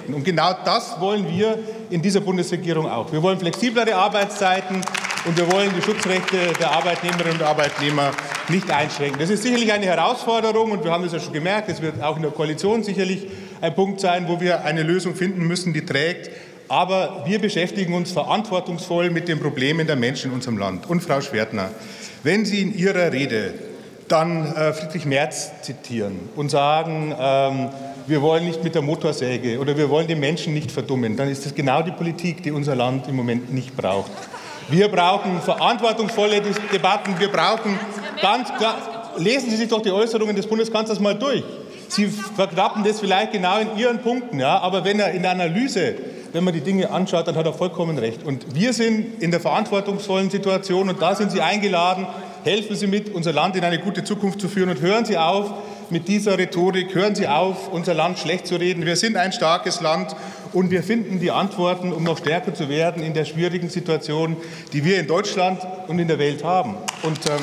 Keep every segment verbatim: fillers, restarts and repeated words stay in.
Beschäftigten. Und genau das wollen wir in dieser Bundesregierung auch. Wir wollen flexiblere Arbeitszeiten und wir wollen die Schutzrechte der Arbeitnehmerinnen und Arbeitnehmer nicht einschränken. Das ist sicherlich eine Herausforderung und wir haben es ja schon gemerkt, es wird auch in der Koalition sicherlich ein Punkt sein, wo wir eine Lösung finden müssen, die trägt. Aber wir beschäftigen uns verantwortungsvoll mit den Problemen der Menschen in unserem Land. Und Frau Schwertner, wenn Sie in Ihrer Rede dann äh, Friedrich Merz zitieren und sagen, ähm, wir wollen nicht mit der Motorsäge oder wir wollen die Menschen nicht verdummen, dann ist das genau die Politik, die unser Land im Moment nicht braucht. Wir brauchen verantwortungsvolle Debatten. Wir brauchen ganz klar, lesen Sie sich doch die Äußerungen des Bundeskanzlers mal durch. Sie verknappen das vielleicht genau in Ihren Punkten, ja, aber wenn er in der Analyse, wenn man die Dinge anschaut, dann hat er vollkommen recht. Und wir sind in der verantwortungsvollen Situation und da sind Sie eingeladen. Helfen Sie mit, unser Land in eine gute Zukunft zu führen und hören Sie auf mit dieser Rhetorik, hören Sie auf, unser Land schlecht zu reden. Wir sind ein starkes Land und wir finden die Antworten, um noch stärker zu werden in der schwierigen Situation, die wir in Deutschland und in der Welt haben. Und, ähm,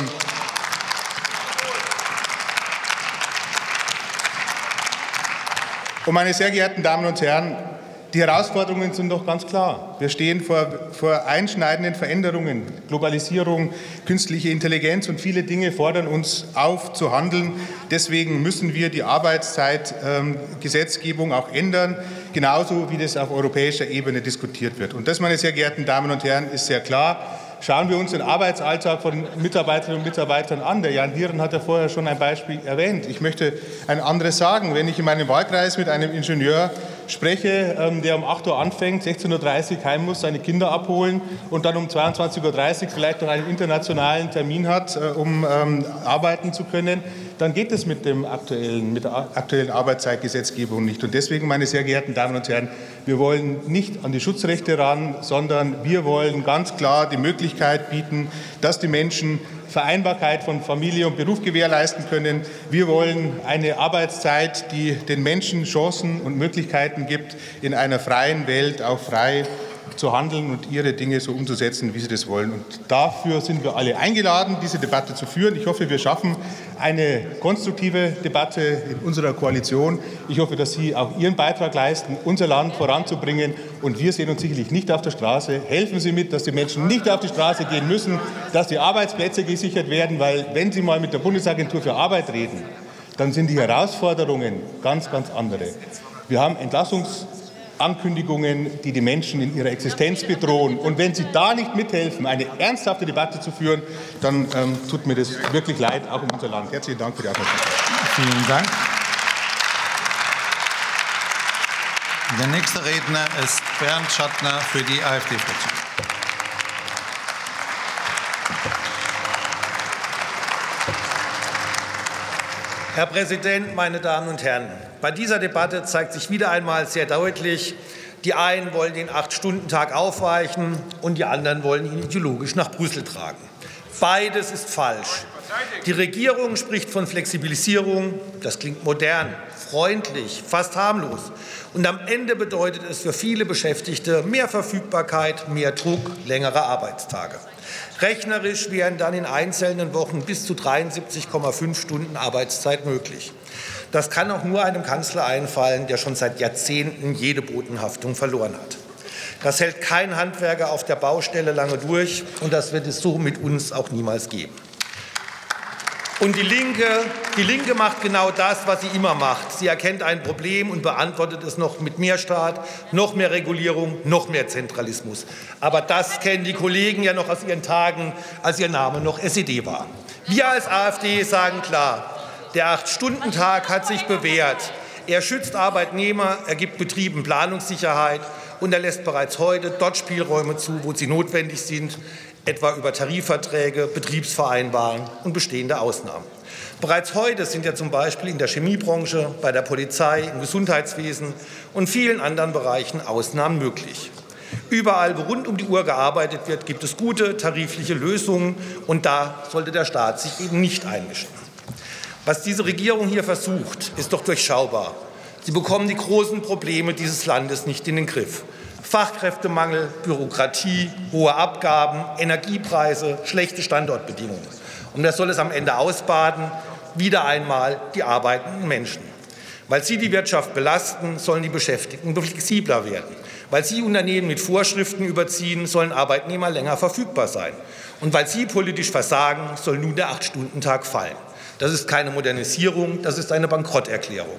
Und meine sehr geehrten Damen und Herren, die Herausforderungen sind doch ganz klar. Wir stehen vor, vor einschneidenden Veränderungen. Globalisierung, künstliche Intelligenz und viele Dinge fordern uns auf, zu handeln. Deswegen müssen wir die Arbeitszeitgesetzgebung ähm, auch ändern, genauso wie das auf europäischer Ebene diskutiert wird. Und das, meine sehr geehrten Damen und Herren, ist sehr klar. Schauen wir uns den Arbeitsalltag von Mitarbeiterinnen und Mitarbeitern an. Der Jan Dieren hat ja vorher schon ein Beispiel erwähnt. Ich möchte ein anderes sagen. Wenn ich in meinem Wahlkreis mit einem Ingenieur spreche, der um acht Uhr anfängt, sechzehn Uhr dreißig heim muss, seine Kinder abholen und dann um zweiundzwanzig Uhr dreißig vielleicht noch einen internationalen Termin hat, um ähm, arbeiten zu können, dann geht es mit, dem aktuellen, mit der aktuellen Arbeitszeitgesetzgebung nicht. Und deswegen, meine sehr geehrten Damen und Herren, wir wollen nicht an die Schutzrechte ran, sondern wir wollen ganz klar die Möglichkeit bieten, dass die Menschen Vereinbarkeit von Familie und Beruf gewährleisten können. Wir wollen eine Arbeitszeit, die den Menschen Chancen und Möglichkeiten gibt, in einer freien Welt auch frei zu handeln und ihre Dinge so umzusetzen, wie sie das wollen. Und dafür sind wir alle eingeladen, diese Debatte zu führen. Ich hoffe, wir schaffen eine konstruktive Debatte in unserer Koalition. Ich hoffe, dass Sie auch Ihren Beitrag leisten, unser Land voranzubringen. Und wir sehen uns sicherlich nicht auf der Straße. Helfen Sie mit, dass die Menschen nicht auf die Straße gehen müssen, dass die Arbeitsplätze gesichert werden, weil wenn Sie mal mit der Bundesagentur für Arbeit reden, dann sind die Herausforderungen ganz, ganz andere. Wir haben Entlassungs Ankündigungen, die die Menschen in ihrer Existenz bedrohen. Und wenn Sie da nicht mithelfen, eine ernsthafte Debatte zu führen, dann ähm, tut mir das wirklich leid, auch um unser Land. Herzlichen Dank für die Aufmerksamkeit. Vielen Dank. Der nächste Redner ist Bernd Schattner für die AfD-Fraktion. Herr Präsident, meine Damen und Herren! Bei dieser Debatte zeigt sich wieder einmal sehr deutlich, die einen wollen den Acht-Stunden-Tag aufweichen und die anderen wollen ihn ideologisch nach Brüssel tragen. Beides ist falsch. Die Regierung spricht von Flexibilisierung. Das klingt modern, freundlich, fast harmlos. Und am Ende bedeutet es für viele Beschäftigte mehr Verfügbarkeit, mehr Druck, längere Arbeitstage. Rechnerisch wären dann in einzelnen Wochen bis zu dreiundsiebzig Komma fünf Stunden Arbeitszeit möglich. Das kann auch nur einem Kanzler einfallen, der schon seit Jahrzehnten jede Bodenhaftung verloren hat. Das hält kein Handwerker auf der Baustelle lange durch, und das wird es so mit uns auch niemals geben. Und die Linke, die Linke macht genau das, was sie immer macht. Sie erkennt ein Problem und beantwortet es noch mit mehr Staat, noch mehr Regulierung, noch mehr Zentralismus. Aber das kennen die Kollegen ja noch aus ihren Tagen, als ihr Name noch S E D war. Wir als AfD sagen klar, der Acht-Stunden-Tag hat sich bewährt. Er schützt Arbeitnehmer, er gibt Betrieben Planungssicherheit und er lässt bereits heute dort Spielräume zu, wo sie notwendig sind, etwa über Tarifverträge, Betriebsvereinbarungen und bestehende Ausnahmen. Bereits heute sind ja zum Beispiel in der Chemiebranche, bei der Polizei, im Gesundheitswesen und vielen anderen Bereichen Ausnahmen möglich. Überall, wo rund um die Uhr gearbeitet wird, gibt es gute tarifliche Lösungen, und da sollte der Staat sich eben nicht einmischen. Was diese Regierung hier versucht, ist doch durchschaubar. Sie bekommen die großen Probleme dieses Landes nicht in den Griff. Fachkräftemangel, Bürokratie, hohe Abgaben, Energiepreise, schlechte Standortbedingungen. Und das soll es am Ende ausbaden, wieder einmal die arbeitenden Menschen. Weil sie die Wirtschaft belasten, sollen die Beschäftigten flexibler werden. Weil sie Unternehmen mit Vorschriften überziehen, sollen Arbeitnehmer länger verfügbar sein. Und weil sie politisch versagen, soll nun der Acht-Stunden-Tag fallen. Das ist keine Modernisierung, das ist eine Bankrotterklärung.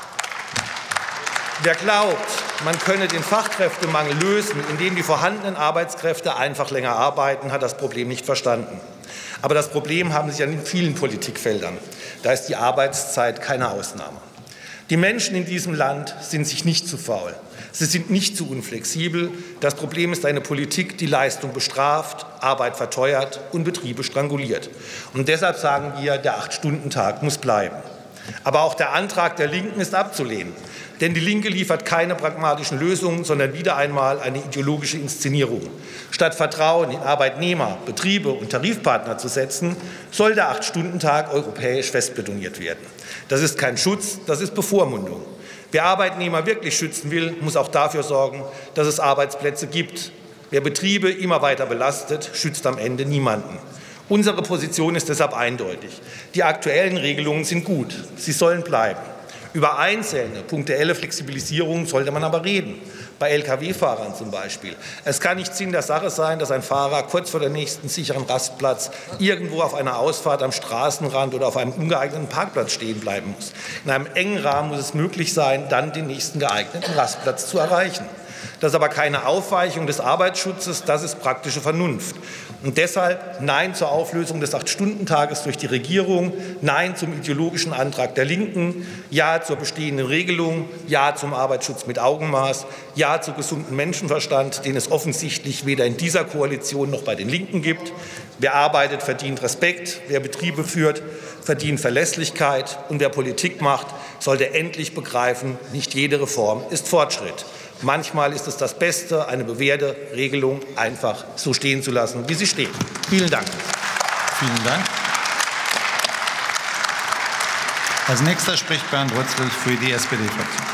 Wer glaubt, man könne den Fachkräftemangel lösen, indem die vorhandenen Arbeitskräfte einfach länger arbeiten, hat das Problem nicht verstanden. Aber das Problem haben Sie in vielen Politikfeldern. Da ist die Arbeitszeit keine Ausnahme. Die Menschen in diesem Land sind sich nicht zu faul. Sie sind nicht zu unflexibel. Das Problem ist eine Politik, die Leistung bestraft, Arbeit verteuert und Betriebe stranguliert. Und deshalb sagen wir, der Acht-Stunden-Tag muss bleiben. Aber auch der Antrag der Linken ist abzulehnen. Denn die Linke liefert keine pragmatischen Lösungen, sondern wieder einmal eine ideologische Inszenierung. Statt Vertrauen in Arbeitnehmer, Betriebe und Tarifpartner zu setzen, soll der Acht-Stunden-Tag europäisch festbetoniert werden. Das ist kein Schutz, das ist Bevormundung. Wer Arbeitnehmer wirklich schützen will, muss auch dafür sorgen, dass es Arbeitsplätze gibt. Wer Betriebe immer weiter belastet, schützt am Ende niemanden. Unsere Position ist deshalb eindeutig. Die aktuellen Regelungen sind gut, sie sollen bleiben. Über einzelne punktuelle Flexibilisierungen sollte man aber reden, bei L K W-Fahrern zum Beispiel. Es kann nicht Sinn der Sache sein, dass ein Fahrer kurz vor dem nächsten sicheren Rastplatz irgendwo auf einer Ausfahrt am Straßenrand oder auf einem ungeeigneten Parkplatz stehen bleiben muss. In einem engen Rahmen muss es möglich sein, dann den nächsten geeigneten Rastplatz zu erreichen. Das ist aber keine Aufweichung des Arbeitsschutzes, das ist praktische Vernunft. Und deshalb Nein zur Auflösung des Acht-Stunden-Tages durch die Regierung, Nein zum ideologischen Antrag der Linken, Ja zur bestehenden Regelung, Ja zum Arbeitsschutz mit Augenmaß, Ja zu gesundem Menschenverstand, den es offensichtlich weder in dieser Koalition noch bei den Linken gibt. Wer arbeitet, verdient Respekt. Wer Betriebe führt, verdient Verlässlichkeit. Und wer Politik macht, sollte endlich begreifen, nicht jede Reform ist Fortschritt. Manchmal ist es das Beste, eine bewährte Regelung einfach so stehen zu lassen, wie sie steht. Vielen Dank. Vielen Dank. Als nächster spricht Bernd Rötzl für die S P D-Fraktion.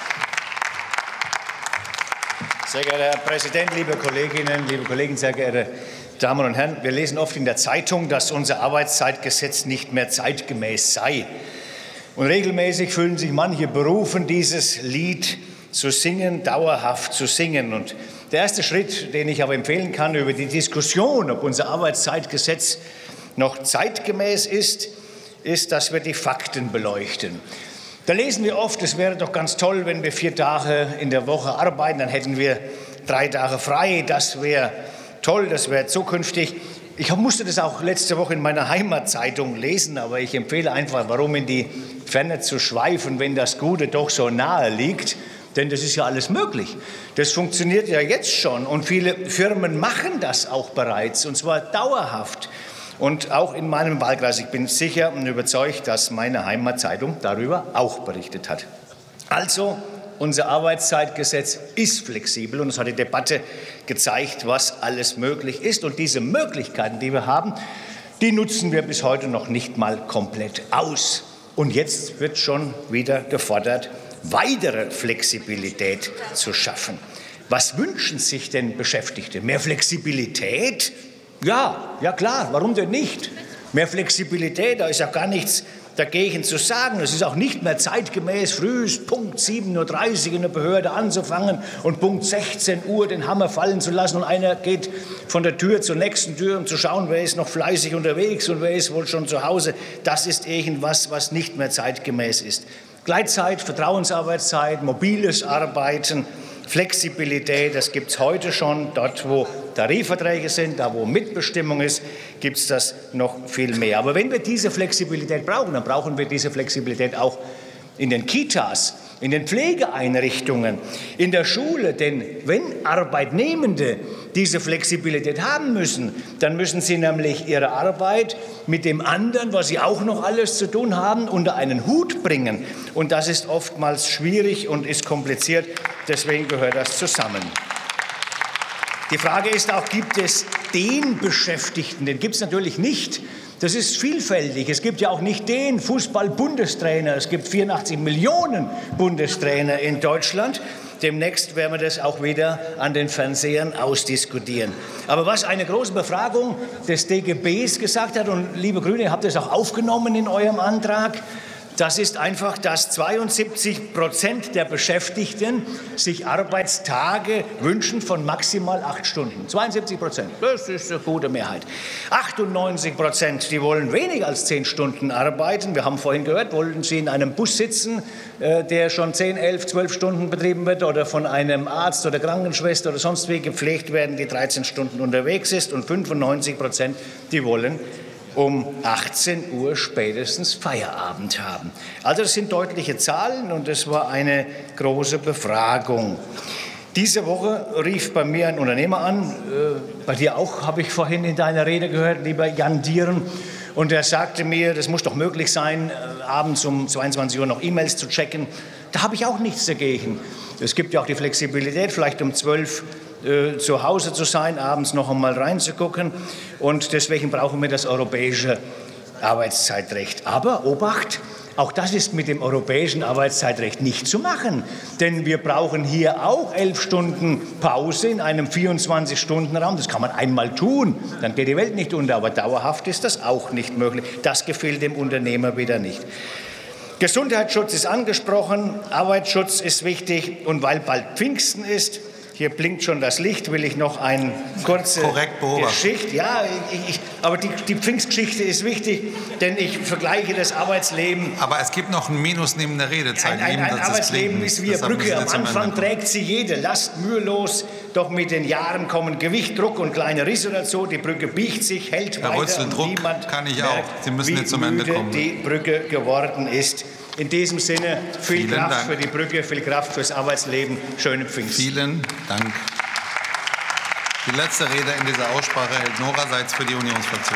Sehr geehrter Herr Präsident, liebe Kolleginnen, liebe Kollegen, sehr geehrte Damen und Herren! Wir lesen oft in der Zeitung, dass unser Arbeitszeitgesetz nicht mehr zeitgemäß sei. Und regelmäßig fühlen sich manche berufen, dieses Lied zu singen, dauerhaft zu singen. Und der erste Schritt, den ich aber empfehlen kann über die Diskussion, ob unser Arbeitszeitgesetz noch zeitgemäß ist, ist, dass wir die Fakten beleuchten. Da lesen wir oft, es wäre doch ganz toll, wenn wir vier Tage in der Woche arbeiten, dann hätten wir drei Tage frei, das wäre toll, das wäre zukünftig. Ich musste das auch letzte Woche in meiner Heimatzeitung lesen, aber ich empfehle einfach, warum in die Ferne zu schweifen, wenn das Gute doch so nahe liegt. Denn das ist ja alles möglich. Das funktioniert ja jetzt schon und viele Firmen machen das auch bereits, und zwar dauerhaft. Und auch in meinem Wahlkreis, ich bin sicher und überzeugt, dass meine Heimatzeitung darüber auch berichtet hat. Also, unser Arbeitszeitgesetz ist flexibel und es hat die Debatte gezeigt, was alles möglich ist. Und diese Möglichkeiten, die wir haben, die nutzen wir bis heute noch nicht mal komplett aus. Und jetzt wird schon wieder gefordert, weitere Flexibilität zu schaffen. Was wünschen sich denn Beschäftigte? Mehr Flexibilität? Ja, ja klar, warum denn nicht? Mehr Flexibilität, da ist ja gar nichts dagegen zu sagen. Es ist auch nicht mehr zeitgemäß, früh Punkt sieben Uhr dreißig in der Behörde anzufangen und Punkt sechzehn Uhr den Hammer fallen zu lassen und einer geht von der Tür zur nächsten Tür, um zu schauen, wer ist noch fleißig unterwegs und wer ist wohl schon zu Hause. Das ist irgendwas, was nicht mehr zeitgemäß ist. Gleitzeit, Vertrauensarbeitszeit, mobiles Arbeiten, Flexibilität, das gibt es heute schon. Dort, wo Tarifverträge sind, da, wo Mitbestimmung ist, gibt es das noch viel mehr. Aber wenn wir diese Flexibilität brauchen, dann brauchen wir diese Flexibilität auch in den Kitas, in den Pflegeeinrichtungen, in der Schule. Denn wenn Arbeitnehmende diese Flexibilität haben müssen, dann müssen sie nämlich ihre Arbeit mit dem anderen, was sie auch noch alles zu tun haben, unter einen Hut bringen. Und das ist oftmals schwierig und ist kompliziert. Deswegen gehört das zusammen. Die Frage ist auch, gibt es den Beschäftigten? Den gibt es natürlich nicht. Das ist vielfältig. Es gibt ja auch nicht den Fußball-Bundestrainer. Es gibt vierundachtzig Millionen Bundestrainer in Deutschland. Demnächst werden wir das auch wieder an den Fernsehern ausdiskutieren. Aber was eine große Befragung des D G Bs gesagt hat, und liebe Grüne, ihr habt das auch aufgenommen in eurem Antrag, Das ist einfach, dass zweiundsiebzig Prozent der Beschäftigten sich Arbeitstage wünschen von maximal acht Stunden. zweiundsiebzig Prozent, das ist eine gute Mehrheit. achtundneunzig Prozent, die wollen weniger als zehn Stunden arbeiten. Wir haben vorhin gehört, wollten Sie in einem Bus sitzen, der schon zehn, elf, zwölf Stunden betrieben wird, oder von einem Arzt oder Krankenschwester oder sonst wie gepflegt werden, die dreizehn Stunden unterwegs ist. Und fünfundneunzig Prozent, die wollen um achtzehn Uhr spätestens Feierabend haben. Also das sind deutliche Zahlen und es war eine große Befragung. Diese Woche rief bei mir ein Unternehmer an, äh, bei dir auch, habe ich vorhin in deiner Rede gehört, lieber Jan Dieren, und er sagte mir, das muss doch möglich sein, äh, abends um zweiundzwanzig Uhr noch E-Mails zu checken. Da habe ich auch nichts dagegen. Es gibt ja auch die Flexibilität, vielleicht um zwölf Äh, zu Hause zu sein, abends noch einmal reinzugucken. Und deswegen brauchen wir das europäische Arbeitszeitrecht. Aber Obacht, auch das ist mit dem europäischen Arbeitszeitrecht nicht zu machen. Denn wir brauchen hier auch elf Stunden Pause in einem vierundzwanzig-Stunden-Raum. Das kann man einmal tun, dann geht die Welt nicht unter. Aber dauerhaft ist das auch nicht möglich. Das gefällt dem Unternehmer wieder nicht. Gesundheitsschutz ist angesprochen, Arbeitsschutz ist wichtig. Und weil bald Pfingsten ist, hier blinkt schon das Licht, will ich noch eine kurze Geschichte. Ja, ich, ich, aber die, die Pfingstgeschichte ist wichtig, denn ich vergleiche das Arbeitsleben. Aber es gibt noch ein Minus neben der Redezeit. Ein, ein, ein Arbeitsleben ist wie eine Brücke. Am Anfang trägt sie jede Last mühelos, doch mit den Jahren kommen Gewicht, Druck und kleine Risse dazu. Die Brücke biegt sich, hält Herr weiter. Rützel, und Druck niemand kann ich merkt, auch. Sie müssen wie jetzt zum Ende müde kommen. die Brücke geworden ist. In diesem Sinne viel Vielen Kraft Dank. für die Brücke, viel Kraft fürs Arbeitsleben. Schöne Pfingsten. Vielen Dank. Die letzte Rede in dieser Aussprache hält Nora Seitz für die Unionsfraktion.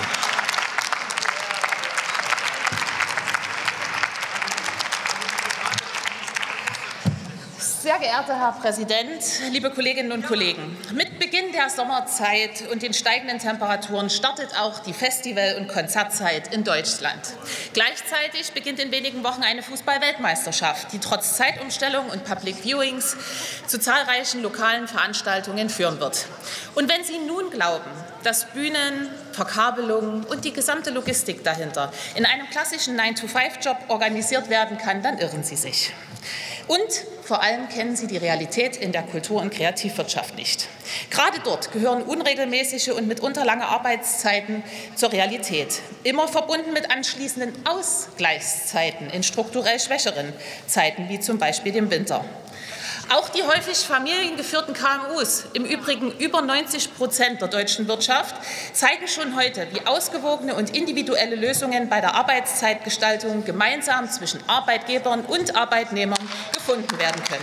Sehr geehrter Herr Präsident, liebe Kolleginnen und Kollegen! Mit Beginn der Sommerzeit und den steigenden Temperaturen startet auch die Festival- und Konzertzeit in Deutschland. Gleichzeitig beginnt in wenigen Wochen eine Fußball-Weltmeisterschaft, die trotz Zeitumstellung und Public Viewings zu zahlreichen lokalen Veranstaltungen führen wird. Und wenn Sie nun glauben, dass Bühnen, Verkabelungen und die gesamte Logistik dahinter in einem klassischen nine to five Job organisiert werden kann, dann irren Sie sich. Und vor allem kennen Sie die Realität in der Kultur- und Kreativwirtschaft nicht. Gerade dort gehören unregelmäßige und mitunter lange Arbeitszeiten zur Realität, immer verbunden mit anschließenden Ausgleichszeiten in strukturell schwächeren Zeiten, wie zum Beispiel dem Winter. Auch die häufig familiengeführten K M Us, im Übrigen über neunzig Prozent der deutschen Wirtschaft, zeigen schon heute, wie ausgewogene und individuelle Lösungen bei der Arbeitszeitgestaltung gemeinsam zwischen Arbeitgebern und Arbeitnehmern gefunden werden können.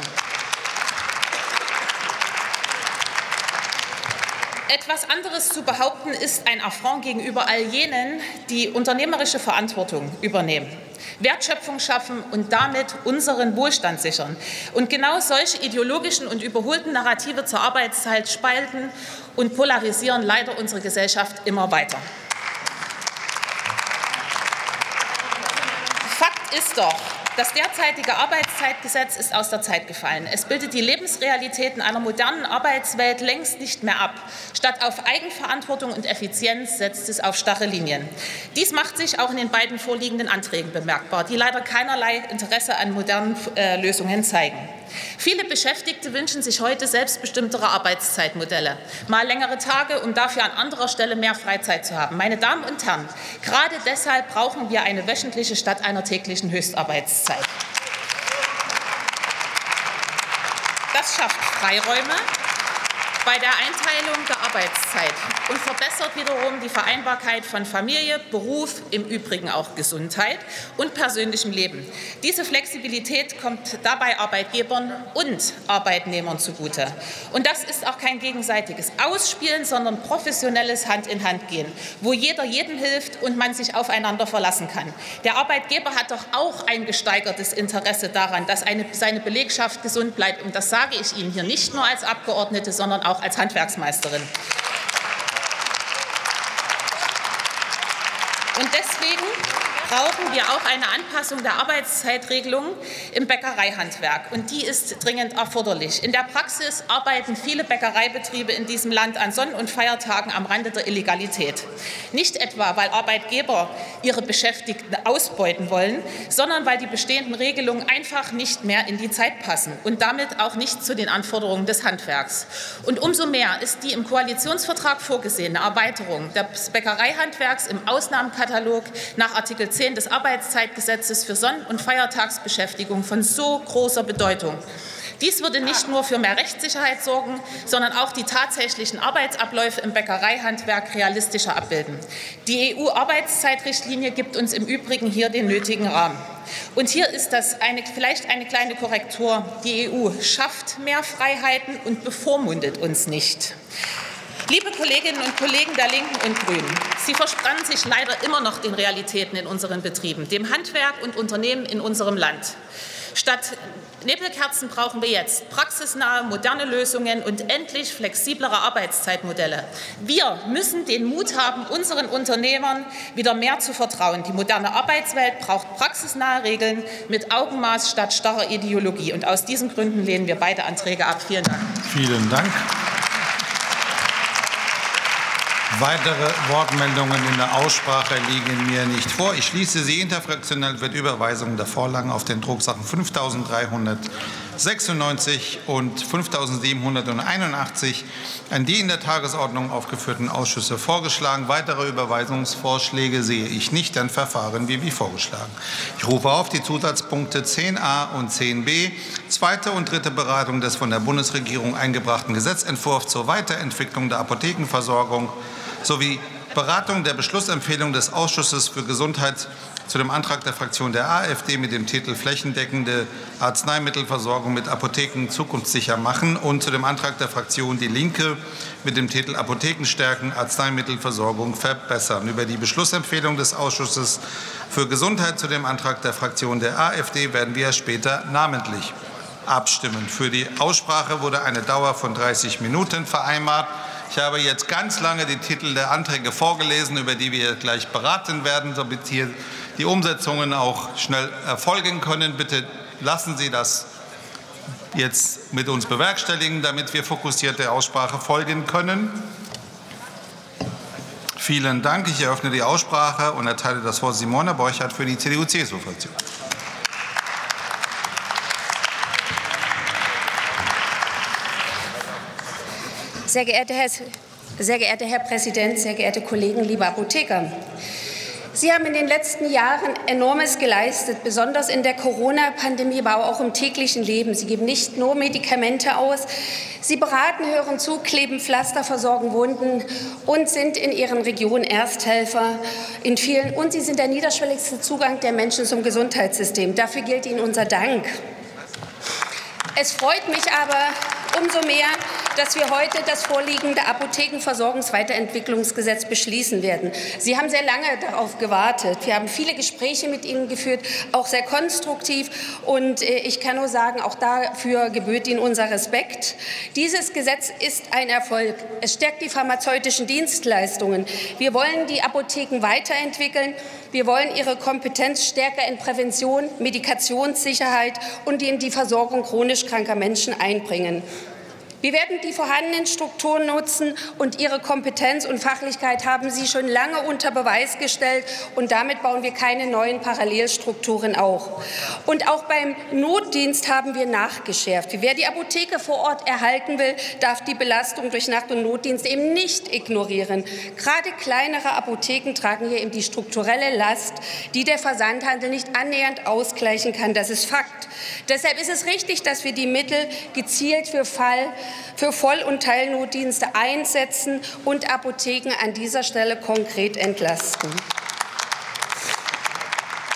Etwas anderes zu behaupten, ist ein Affront gegenüber all jenen, die unternehmerische Verantwortung übernehmen, Wertschöpfung schaffen und damit unseren Wohlstand sichern. Und genau solche ideologischen und überholten Narrative zur Arbeitszeit spalten und polarisieren leider unsere Gesellschaft immer weiter. Fakt ist doch, das derzeitige Arbeitszeitgesetz ist aus der Zeit gefallen. Es bildet die Lebensrealitäten einer modernen Arbeitswelt längst nicht mehr ab. Statt auf Eigenverantwortung und Effizienz setzt es auf starre Linien. Dies macht sich auch in den beiden vorliegenden Anträgen bemerkbar, die leider keinerlei Interesse an modernen äh, Lösungen zeigen. Viele Beschäftigte wünschen sich heute selbstbestimmtere Arbeitszeitmodelle, mal längere Tage, um dafür an anderer Stelle mehr Freizeit zu haben. Meine Damen und Herren, gerade deshalb brauchen wir eine wöchentliche statt einer täglichen Höchstarbeitszeit. Das schafft Freiräume bei der Einteilung der Arbeitszeit und verbessert wiederum die Vereinbarkeit von Familie, Beruf, im Übrigen auch Gesundheit und persönlichem Leben. Diese Flexibilität kommt dabei Arbeitgebern und Arbeitnehmern zugute. Und das ist auch kein gegenseitiges Ausspielen, sondern professionelles Hand-in-Hand-Gehen, wo jeder jedem hilft und man sich aufeinander verlassen kann. Der Arbeitgeber hat doch auch ein gesteigertes Interesse daran, dass eine, seine Belegschaft gesund bleibt. Und das sage ich Ihnen hier nicht nur als Abgeordnete, sondern auch als Handwerksmeisterin. Und deswegen brauchen wir auch eine Anpassung der Arbeitszeitregelung im Bäckereihandwerk. Und die ist dringend erforderlich. In der Praxis arbeiten viele Bäckereibetriebe in diesem Land an Sonn- und Feiertagen am Rande der Illegalität. Nicht etwa, weil Arbeitgeber ihre Beschäftigten ausbeuten wollen, sondern weil die bestehenden Regelungen einfach nicht mehr in die Zeit passen und damit auch nicht zu den Anforderungen des Handwerks. Und umso mehr ist die im Koalitionsvertrag vorgesehene Erweiterung des Bäckereihandwerks im Ausnahmenkatalog nach Artikel zehn des Arbeitszeitgesetzes für Sonn- und Feiertagsbeschäftigung von so großer Bedeutung. Dies würde nicht nur für mehr Rechtssicherheit sorgen, sondern auch die tatsächlichen Arbeitsabläufe im Bäckereihandwerk realistischer abbilden. Die E U-Arbeitszeitrichtlinie gibt uns im Übrigen hier den nötigen Rahmen. Und hier ist das eine, vielleicht eine kleine Korrektur. Die E U schafft mehr Freiheiten und bevormundet uns nicht. Liebe Kolleginnen und Kollegen der Linken und Grünen, Sie verspannen sich leider immer noch den Realitäten in unseren Betrieben, dem Handwerk und Unternehmen in unserem Land. Statt Nebelkerzen brauchen wir jetzt praxisnahe, moderne Lösungen und endlich flexiblere Arbeitszeitmodelle. Wir müssen den Mut haben, unseren Unternehmern wieder mehr zu vertrauen. Die moderne Arbeitswelt braucht praxisnahe Regeln mit Augenmaß statt starrer Ideologie. Und aus diesen Gründen lehnen wir beide Anträge ab. Vielen Dank. Vielen Dank. Weitere Wortmeldungen in der Aussprache liegen mir nicht vor. Ich schließe sie. Interfraktionell wird Überweisung der Vorlagen auf den Drucksachen fünftausenddreihundertsechsundneunzig und fünftausendsiebenhunderteinundachtzig an die in der Tagesordnung aufgeführten Ausschüsse vorgeschlagen. Weitere Überweisungsvorschläge sehe ich nicht. Dann verfahren wir wie vorgeschlagen. Ich rufe auf die Zusatzpunkte zehn a und zehn b, zweite und dritte Beratung des von der Bundesregierung eingebrachten Gesetzentwurfs zur Weiterentwicklung der Apothekenversorgung sowie Beratung der Beschlussempfehlung des Ausschusses für Gesundheit zu dem Antrag der Fraktion der AfD mit dem Titel Flächendeckende Arzneimittelversorgung mit Apotheken zukunftssicher machen und zu dem Antrag der Fraktion Die Linke mit dem Titel Apotheken stärken, Arzneimittelversorgung verbessern. Über die Beschlussempfehlung des Ausschusses für Gesundheit zu dem Antrag der Fraktion der AfD werden wir später namentlich abstimmen. Für die Aussprache wurde eine Dauer von dreißig Minuten vereinbart. Ich habe jetzt ganz lange die Titel der Anträge vorgelesen, über die wir gleich beraten werden, damit hier die Umsetzungen auch schnell erfolgen können. Bitte lassen Sie das jetzt mit uns bewerkstelligen, damit wir fokussiert der Aussprache folgen können. Vielen Dank. Ich eröffne die Aussprache und erteile das Wort Simone Borchardt für die C D U C S U-Fraktion. Sehr geehrter Herr, sehr geehrter Herr Präsident, sehr geehrte Kollegen, liebe Apotheker! Sie haben in den letzten Jahren Enormes geleistet, besonders in der Corona-Pandemie, aber auch im täglichen Leben. Sie geben nicht nur Medikamente aus, Sie beraten, hören zu, kleben Pflaster, versorgen Wunden und sind in Ihren Regionen Ersthelfer in vielen. Und Sie sind der niederschwelligste Zugang der Menschen zum Gesundheitssystem. Dafür gilt Ihnen unser Dank. Es freut mich aber umso mehr, dass wir heute das vorliegende Apothekenversorgungsweiterentwicklungsgesetz beschließen werden. Sie haben sehr lange darauf gewartet. Wir haben viele Gespräche mit Ihnen geführt, auch sehr konstruktiv. Und ich kann nur sagen, auch dafür gebührt Ihnen unser Respekt. Dieses Gesetz ist ein Erfolg. Es stärkt die pharmazeutischen Dienstleistungen. Wir wollen die Apotheken weiterentwickeln. Wir wollen ihre Kompetenz stärker in Prävention, Medikationssicherheit und in die Versorgung chronisch kranker Menschen einbringen. Wir werden die vorhandenen Strukturen nutzen, und Ihre Kompetenz und Fachlichkeit haben Sie schon lange unter Beweis gestellt, und damit bauen wir keine neuen Parallelstrukturen auf. Und auch beim Notdienst haben wir nachgeschärft. Wer die Apotheke vor Ort erhalten will, darf die Belastung durch Nacht- und Notdienst eben nicht ignorieren. Gerade kleinere Apotheken tragen hier eben die strukturelle Last, die der Versandhandel nicht annähernd ausgleichen kann. Das ist Fakt. Deshalb ist es richtig, dass wir die Mittel gezielt für Fall für Voll- und Teilnotdienste einsetzen und Apotheken an dieser Stelle konkret entlasten.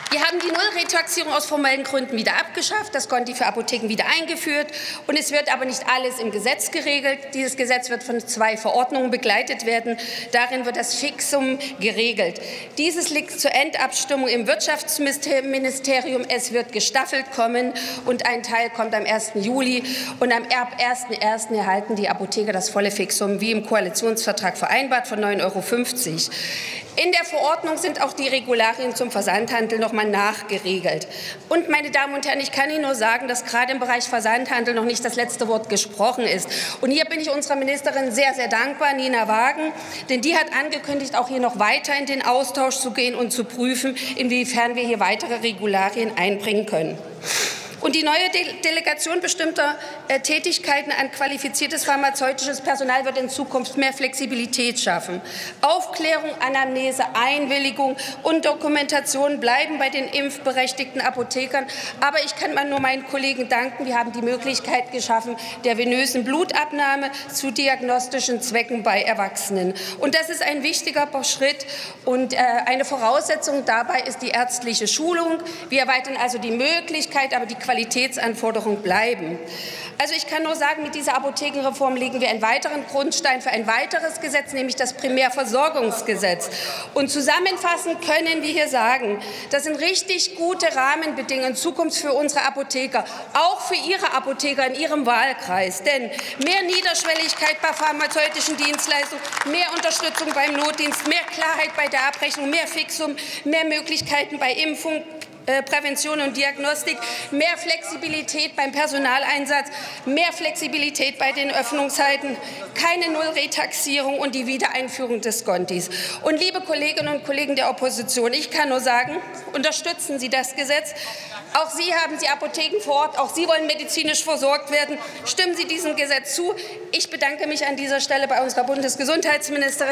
Wir haben die Nullretaxierung aus formellen Gründen wieder abgeschafft, das Konti für Apotheken wieder eingeführt, und es wird aber nicht alles im Gesetz geregelt. Dieses Gesetz wird von zwei Verordnungen begleitet werden. Darin wird das Fixum geregelt. Dieses liegt zur Endabstimmung im Wirtschaftsministerium. Es wird gestaffelt kommen, und ein Teil kommt am ersten Juli. Und am ersten ersten erhalten die Apotheker das volle Fixum, wie im Koalitionsvertrag vereinbart, von neun Euro fünfzig. In der Verordnung sind auch die Regularien zum Versandhandel noch mal nachgeregelt. Und, meine Damen und Herren, ich kann Ihnen nur sagen, dass gerade im Bereich Versandhandel noch nicht das letzte Wort gesprochen ist. Und hier bin ich unserer Ministerin sehr, sehr dankbar, Nina Wagen, denn die hat angekündigt, auch hier noch weiter in den Austausch zu gehen und zu prüfen, inwiefern wir hier weitere Regularien einbringen können. Und die neue De Delegation bestimmter äh, Tätigkeiten an qualifiziertes pharmazeutisches Personal wird in Zukunft mehr Flexibilität schaffen. Aufklärung, Anamnese, Einwilligung und Dokumentation bleiben bei den impfberechtigten Apothekern. Aber ich kann mal nur meinen Kollegen danken. Wir haben die Möglichkeit geschaffen der venösen Blutabnahme zu diagnostischen Zwecken bei Erwachsenen. Und das ist ein wichtiger Schritt. Und äh, eine Voraussetzung dabei ist die ärztliche Schulung. Wir erweitern also die Möglichkeit, aber die Qualitätsanforderungen bleiben. Also ich kann nur sagen, mit dieser Apothekenreform legen wir einen weiteren Grundstein für ein weiteres Gesetz, nämlich das Primärversorgungsgesetz. Und zusammenfassend können wir hier sagen, das sind richtig gute Rahmenbedingungen in Zukunft für unsere Apotheker, auch für Ihre Apotheker in Ihrem Wahlkreis. Denn mehr Niederschwelligkeit bei pharmazeutischen Dienstleistungen, mehr Unterstützung beim Notdienst, mehr Klarheit bei der Abrechnung, mehr Fixum, mehr Möglichkeiten bei Impfung, Prävention und Diagnostik, mehr Flexibilität beim Personaleinsatz, mehr Flexibilität bei den Öffnungszeiten, keine Nullretaxierung und die Wiedereinführung des Kontis. Und liebe Kolleginnen und Kollegen der Opposition, ich kann nur sagen, unterstützen Sie das Gesetz. Auch Sie haben Sie Apotheken vor Ort, auch Sie wollen medizinisch versorgt werden. Stimmen Sie diesem Gesetz zu. Ich bedanke mich an dieser Stelle bei unserer Bundesgesundheitsministerin,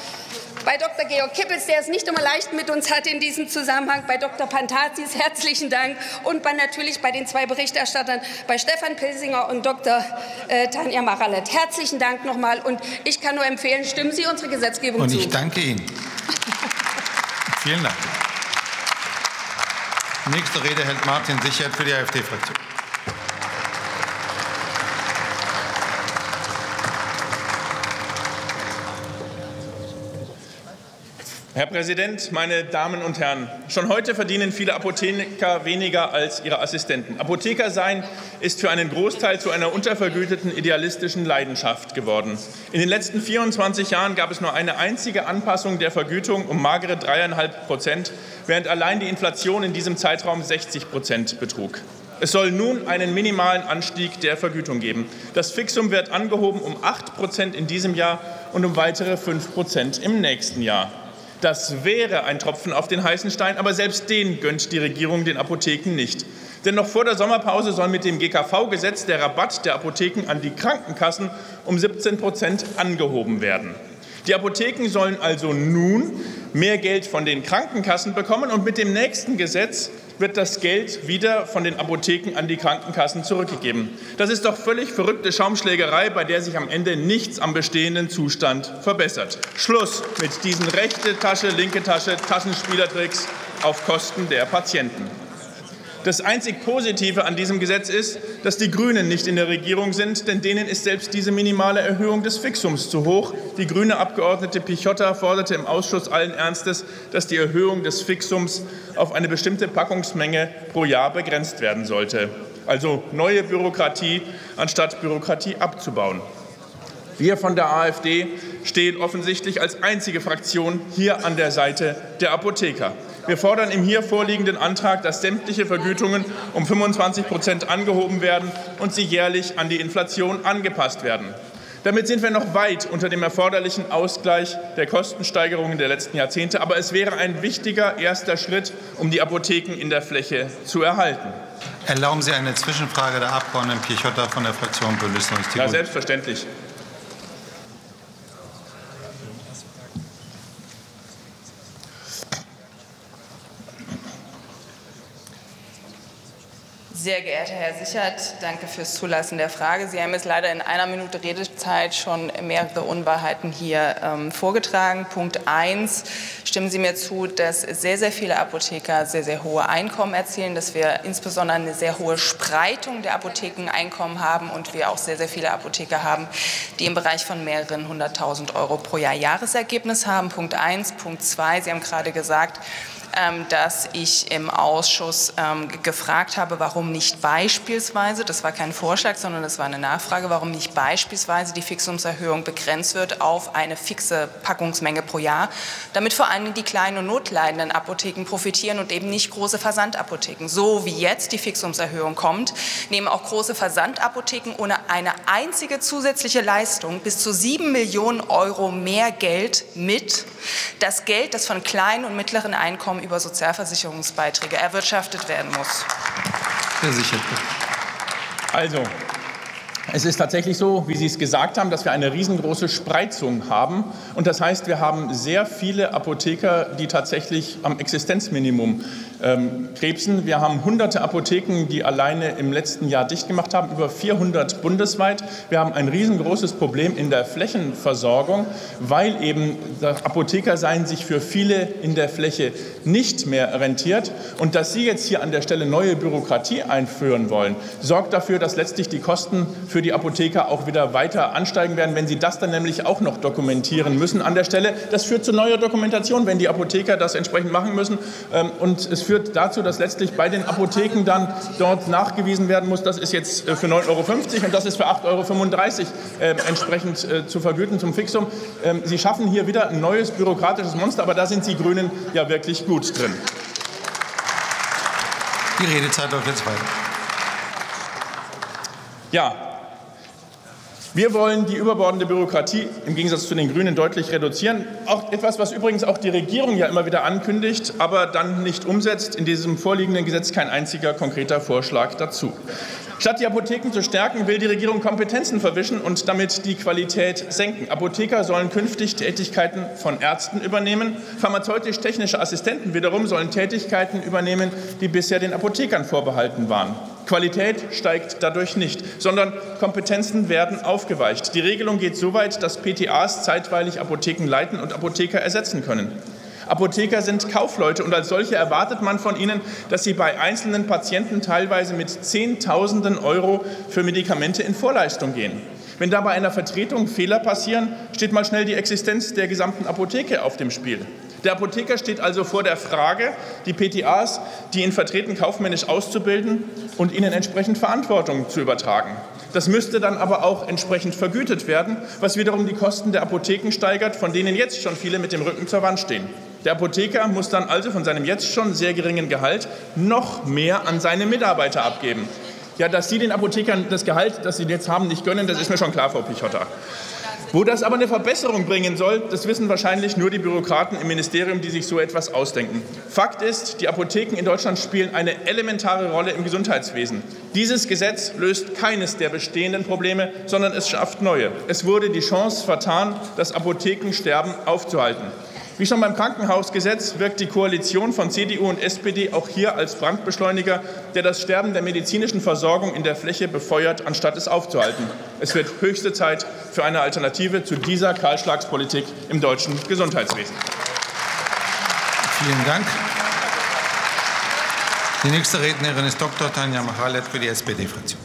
bei Doktor Georg Kippels, der es nicht immer leicht mit uns hat in diesem Zusammenhang, bei Doktor Pantazis, herzlichen Dank, und bei, natürlich bei den zwei Berichterstattern, bei Stefan Pilsinger und Doktor Äh, Tanja Maralet. Herzlichen Dank nochmal, und ich kann nur empfehlen, stimmen Sie unserer Gesetzgebung und zu. Und ich danke Ihnen. Vielen Dank. Nächste Rede hält Martin Sichert für die AfD-Fraktion. Herr Präsident, meine Damen und Herren! Schon heute verdienen viele Apotheker weniger als ihre Assistenten. Apotheker sein ist für einen Großteil zu einer untervergüteten idealistischen Leidenschaft geworden. In den letzten vierundzwanzig Jahren gab es nur eine einzige Anpassung der Vergütung um magere dreieinhalb Prozent, während allein die Inflation in diesem Zeitraum sechzig Prozent betrug. Es soll nun einen minimalen Anstieg der Vergütung geben. Das Fixum wird angehoben um acht Prozent in diesem Jahr und um weitere fünf Prozent im nächsten Jahr. Das wäre ein Tropfen auf den heißen Stein, aber selbst den gönnt die Regierung den Apotheken nicht. Denn noch vor der Sommerpause soll mit dem G K V-Gesetz der Rabatt der Apotheken an die Krankenkassen um siebzehn Prozent angehoben werden. Die Apotheken sollen also nun mehr Geld von den Krankenkassen bekommen, und mit dem nächsten Gesetz wird das Geld wieder von den Apotheken an die Krankenkassen zurückgegeben. Das ist doch völlig verrückte Schaumschlägerei, bei der sich am Ende nichts am bestehenden Zustand verbessert. Schluss mit diesen rechte Tasche, linke Tasche, Taschenspielertricks auf Kosten der Patienten. Das einzig Positive an diesem Gesetz ist, dass die Grünen nicht in der Regierung sind, denn denen ist selbst diese minimale Erhöhung des Fixums zu hoch. Die grüne Abgeordnete Pichotta forderte im Ausschuss allen Ernstes, dass die Erhöhung des Fixums auf eine bestimmte Packungsmenge pro Jahr begrenzt werden sollte. Also neue Bürokratie, anstatt Bürokratie abzubauen. Wir von der AfD stehen offensichtlich als einzige Fraktion hier an der Seite der Apotheker. Wir fordern im hier vorliegenden Antrag, dass sämtliche Vergütungen um fünfundzwanzig Prozent angehoben werden und sie jährlich an die Inflation angepasst werden. Damit sind wir noch weit unter dem erforderlichen Ausgleich der Kostensteigerungen der letzten Jahrzehnte. Aber es wäre ein wichtiger erster Schritt, um die Apotheken in der Fläche zu erhalten. Erlauben Sie eine Zwischenfrage der Abgeordneten Pichotta von der Fraktion Bündnis neunzig Die Ja, Grünen. selbstverständlich. Sehr geehrter Herr Sichert, danke fürs Zulassen der Frage. Sie haben jetzt leider in einer Minute Redezeit schon mehrere Unwahrheiten hier ähm, vorgetragen. Punkt eins, stimmen Sie mir zu, dass sehr, sehr viele Apotheker sehr, sehr hohe Einkommen erzielen, dass wir insbesondere eine sehr hohe Spreitung der Apothekeneinkommen haben und wir auch sehr, sehr viele Apotheker haben, die im Bereich von mehreren hunderttausend Euro pro Jahr Jahresergebnis haben. Punkt eins. Punkt zwei, Sie haben gerade gesagt, dass ich im Ausschuss ähm, gefragt habe, warum nicht beispielsweise, das war kein Vorschlag, sondern das war eine Nachfrage, warum nicht beispielsweise die Fixumserhöhung begrenzt wird auf eine fixe Packungsmenge pro Jahr, damit vor allem die kleinen und notleidenden Apotheken profitieren und eben nicht große Versandapotheken. So wie jetzt die Fixumserhöhung kommt, nehmen auch große Versandapotheken ohne eine einzige zusätzliche Leistung bis zu sieben Millionen Euro mehr Geld mit. Das Geld, das von kleinen und mittleren Einkommen über Sozialversicherungsbeiträge erwirtschaftet werden muss. Herr Sichert. Also, es ist tatsächlich so, wie Sie es gesagt haben, dass wir eine riesengroße Spreizung haben. Und das heißt, wir haben sehr viele Apotheker, die tatsächlich am Existenzminimum ähm, krebsen. Wir haben hunderte Apotheken, die alleine im letzten Jahr dicht gemacht haben, über vierhundert bundesweit. Wir haben ein riesengroßes Problem in der Flächenversorgung, weil eben das Apothekersein sich für viele in der Fläche nicht mehr rentiert. Und dass Sie jetzt hier an der Stelle neue Bürokratie einführen wollen, sorgt dafür, dass letztlich die Kosten für die Apotheker auch wieder weiter ansteigen werden, wenn sie das dann nämlich auch noch dokumentieren müssen an der Stelle. Das führt zu neuer Dokumentation, wenn die Apotheker das entsprechend machen müssen. Und es führt dazu, dass letztlich bei den Apotheken dann dort nachgewiesen werden muss, das ist jetzt für neun Euro fünfzig und das ist für acht Euro fünfunddreißig entsprechend zu vergüten zum Fixum. Sie schaffen hier wieder ein neues bürokratisches Monster, aber da sind Sie Grünen ja wirklich gut drin. Die Redezeit läuft jetzt weiter. Ja. Wir wollen die überbordende Bürokratie im Gegensatz zu den Grünen deutlich reduzieren. Auch etwas, was übrigens auch die Regierung ja immer wieder ankündigt, aber dann nicht umsetzt. In diesem vorliegenden Gesetz kein einziger konkreter Vorschlag dazu. Statt die Apotheken zu stärken, will die Regierung Kompetenzen verwischen und damit die Qualität senken. Apotheker sollen künftig Tätigkeiten von Ärzten übernehmen. Pharmazeutisch-technische Assistenten wiederum sollen Tätigkeiten übernehmen, die bisher den Apothekern vorbehalten waren. Qualität steigt dadurch nicht, sondern Kompetenzen werden aufgeweicht. Die Regelung geht so weit, dass P T As zeitweilig Apotheken leiten und Apotheker ersetzen können. Apotheker sind Kaufleute und als solche erwartet man von ihnen, dass sie bei einzelnen Patienten teilweise mit Zehntausenden Euro für Medikamente in Vorleistung gehen. Wenn da bei einer Vertretung Fehler passieren, steht mal schnell die Existenz der gesamten Apotheke auf dem Spiel. Der Apotheker steht also vor der Frage, die P T As, die ihn vertreten, kaufmännisch auszubilden und ihnen entsprechend Verantwortung zu übertragen. Das müsste dann aber auch entsprechend vergütet werden, was wiederum die Kosten der Apotheken steigert, von denen jetzt schon viele mit dem Rücken zur Wand stehen. Der Apotheker muss dann also von seinem jetzt schon sehr geringen Gehalt noch mehr an seine Mitarbeiter abgeben. Ja, dass Sie den Apothekern das Gehalt, das Sie jetzt haben, nicht gönnen, das ist mir schon klar, Frau Pichotta. Wo das aber eine Verbesserung bringen soll, das wissen wahrscheinlich nur die Bürokraten im Ministerium, die sich so etwas ausdenken. Fakt ist, die Apotheken in Deutschland spielen eine elementare Rolle im Gesundheitswesen. Dieses Gesetz löst keines der bestehenden Probleme, sondern es schafft neue. Es wurde die Chance vertan, das Apothekensterben aufzuhalten. Wie schon beim Krankenhausgesetz wirkt die Koalition von C D U und S P D auch hier als Brandbeschleuniger, der das Sterben der medizinischen Versorgung in der Fläche befeuert, anstatt es aufzuhalten. Es wird höchste Zeit für eine Alternative zu dieser Kahlschlagspolitik im deutschen Gesundheitswesen. Vielen Dank. Die nächste Rednerin ist Doktor Tanja Machalek für die S P D-Fraktion.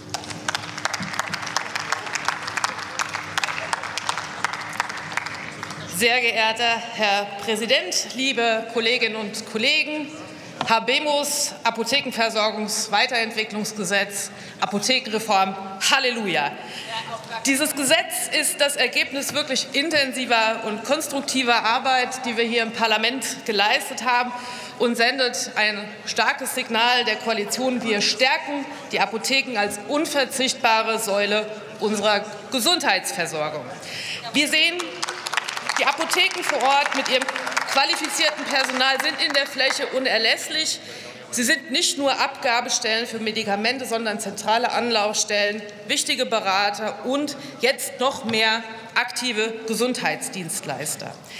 Sehr geehrter Herr Präsident, liebe Kolleginnen und Kollegen! Habemus, Apothekenversorgungsweiterentwicklungsgesetz, Apothekenreform, Halleluja! Dieses Gesetz ist das Ergebnis wirklich intensiver und konstruktiver Arbeit, die wir hier im Parlament geleistet haben, und sendet ein starkes Signal der Koalition. Wir stärken die Apotheken als unverzichtbare Säule unserer Gesundheitsversorgung. Wir sehen, die Apotheken vor Ort mit ihrem qualifizierten Personal sind in der Fläche unerlässlich. Sie sind nicht nur Abgabestellen für Medikamente, sondern zentrale Anlaufstellen, wichtige Berater und jetzt noch mehr aktive Gesundheitsdienstleister.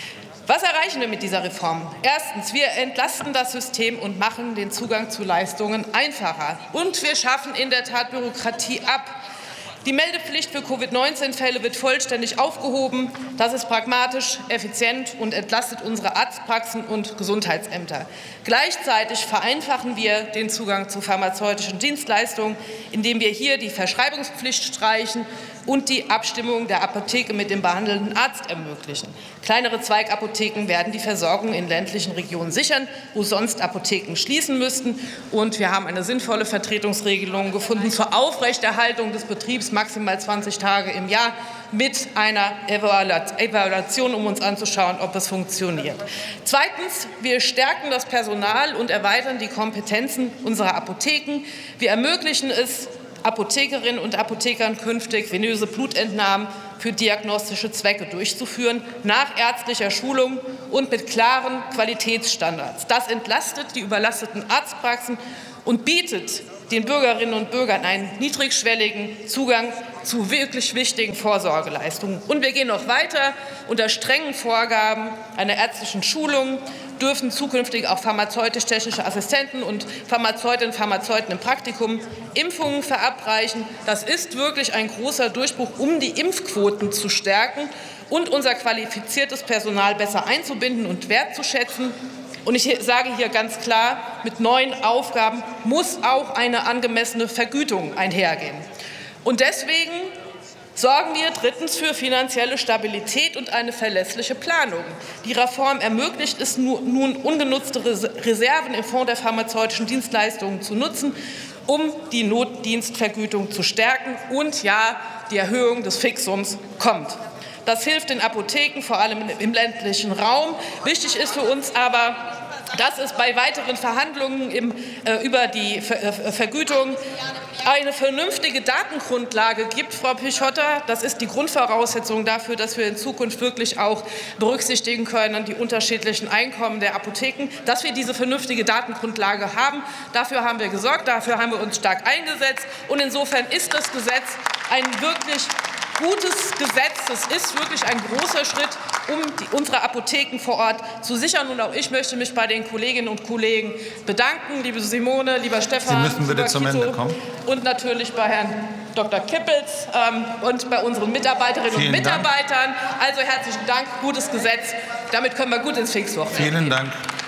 Was erreichen wir mit dieser Reform? Erstens, wir entlasten das System und machen den Zugang zu Leistungen einfacher. Und wir schaffen in der Tat Bürokratie ab. Die Meldepflicht für Covid neunzehn Fälle wird vollständig aufgehoben. Das ist pragmatisch, effizient und entlastet unsere Arztpraxen und Gesundheitsämter. Gleichzeitig vereinfachen wir den Zugang zu pharmazeutischen Dienstleistungen, indem wir hier die Verschreibungspflicht streichen und die Abstimmung der Apotheke mit dem behandelnden Arzt ermöglichen. Kleinere Zweigapotheken werden die Versorgung in ländlichen Regionen sichern, wo sonst Apotheken schließen müssten. Und wir haben eine sinnvolle Vertretungsregelung gefunden zur Aufrechterhaltung des Betriebs maximal zwanzig Tage im Jahr mit einer Evaluation, um uns anzuschauen, ob es funktioniert. Zweitens, wir stärken das Personal und erweitern die Kompetenzen unserer Apotheken. Wir ermöglichen es Apothekerinnen und Apothekern künftig venöse Blutentnahmen für diagnostische Zwecke durchzuführen, nach ärztlicher Schulung und mit klaren Qualitätsstandards. Das entlastet die überlasteten Arztpraxen und bietet den Bürgerinnen und Bürgern einen niedrigschwelligen Zugang zu wirklich wichtigen Vorsorgeleistungen. Und wir gehen noch weiter. Unter strengen Vorgaben einer ärztlichen Schulung dürfen zukünftig auch pharmazeutisch-technische Assistenten und Pharmazeutinnen und Pharmazeuten im Praktikum Impfungen verabreichen. Das ist wirklich ein großer Durchbruch, um die Impfquoten zu stärken und unser qualifiziertes Personal besser einzubinden und wertzuschätzen. Und ich sage hier ganz klar, mit neuen Aufgaben muss auch eine angemessene Vergütung einhergehen. Und deswegen sorgen wir drittens für finanzielle Stabilität und eine verlässliche Planung. Die Reform ermöglicht es nun, ungenutzte Reserven im Fonds der pharmazeutischen Dienstleistungen zu nutzen, um die Notdienstvergütung zu stärken. Und ja, die Erhöhung des Fixums kommt. Das hilft den Apotheken, vor allem im ländlichen Raum. Wichtig ist für uns aber, dass es bei weiteren Verhandlungen im, äh, über die Ver äh, Vergütung eine vernünftige Datengrundlage gibt, Frau Pichotta. Das ist die Grundvoraussetzung dafür, dass wir in Zukunft wirklich auch berücksichtigen können, die unterschiedlichen Einkommen der Apotheken, dass wir diese vernünftige Datengrundlage haben. Dafür haben wir gesorgt, dafür haben wir uns stark eingesetzt. Und insofern ist das Gesetz ein wirklich gutes Gesetz. Es ist wirklich ein großer Schritt, um die, unsere Apotheken vor Ort zu sichern. Und auch ich möchte mich bei den Kolleginnen und Kollegen bedanken, liebe Simone, lieber Stefan, Sie müssen bitte zum Ende kommen. Und natürlich bei Herrn Doktor Kippels ähm, und bei unseren Mitarbeiterinnen Vielen und Mitarbeitern. Dank. Also herzlichen Dank, gutes Gesetz. Damit können wir gut ins Pfingstwochenende. Vielen Dank.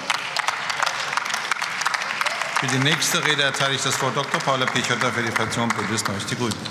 Für die nächste Rede erteile ich das Wort Doktor Paula Pichotta für die Fraktion Bündnis Neues Die Grünen.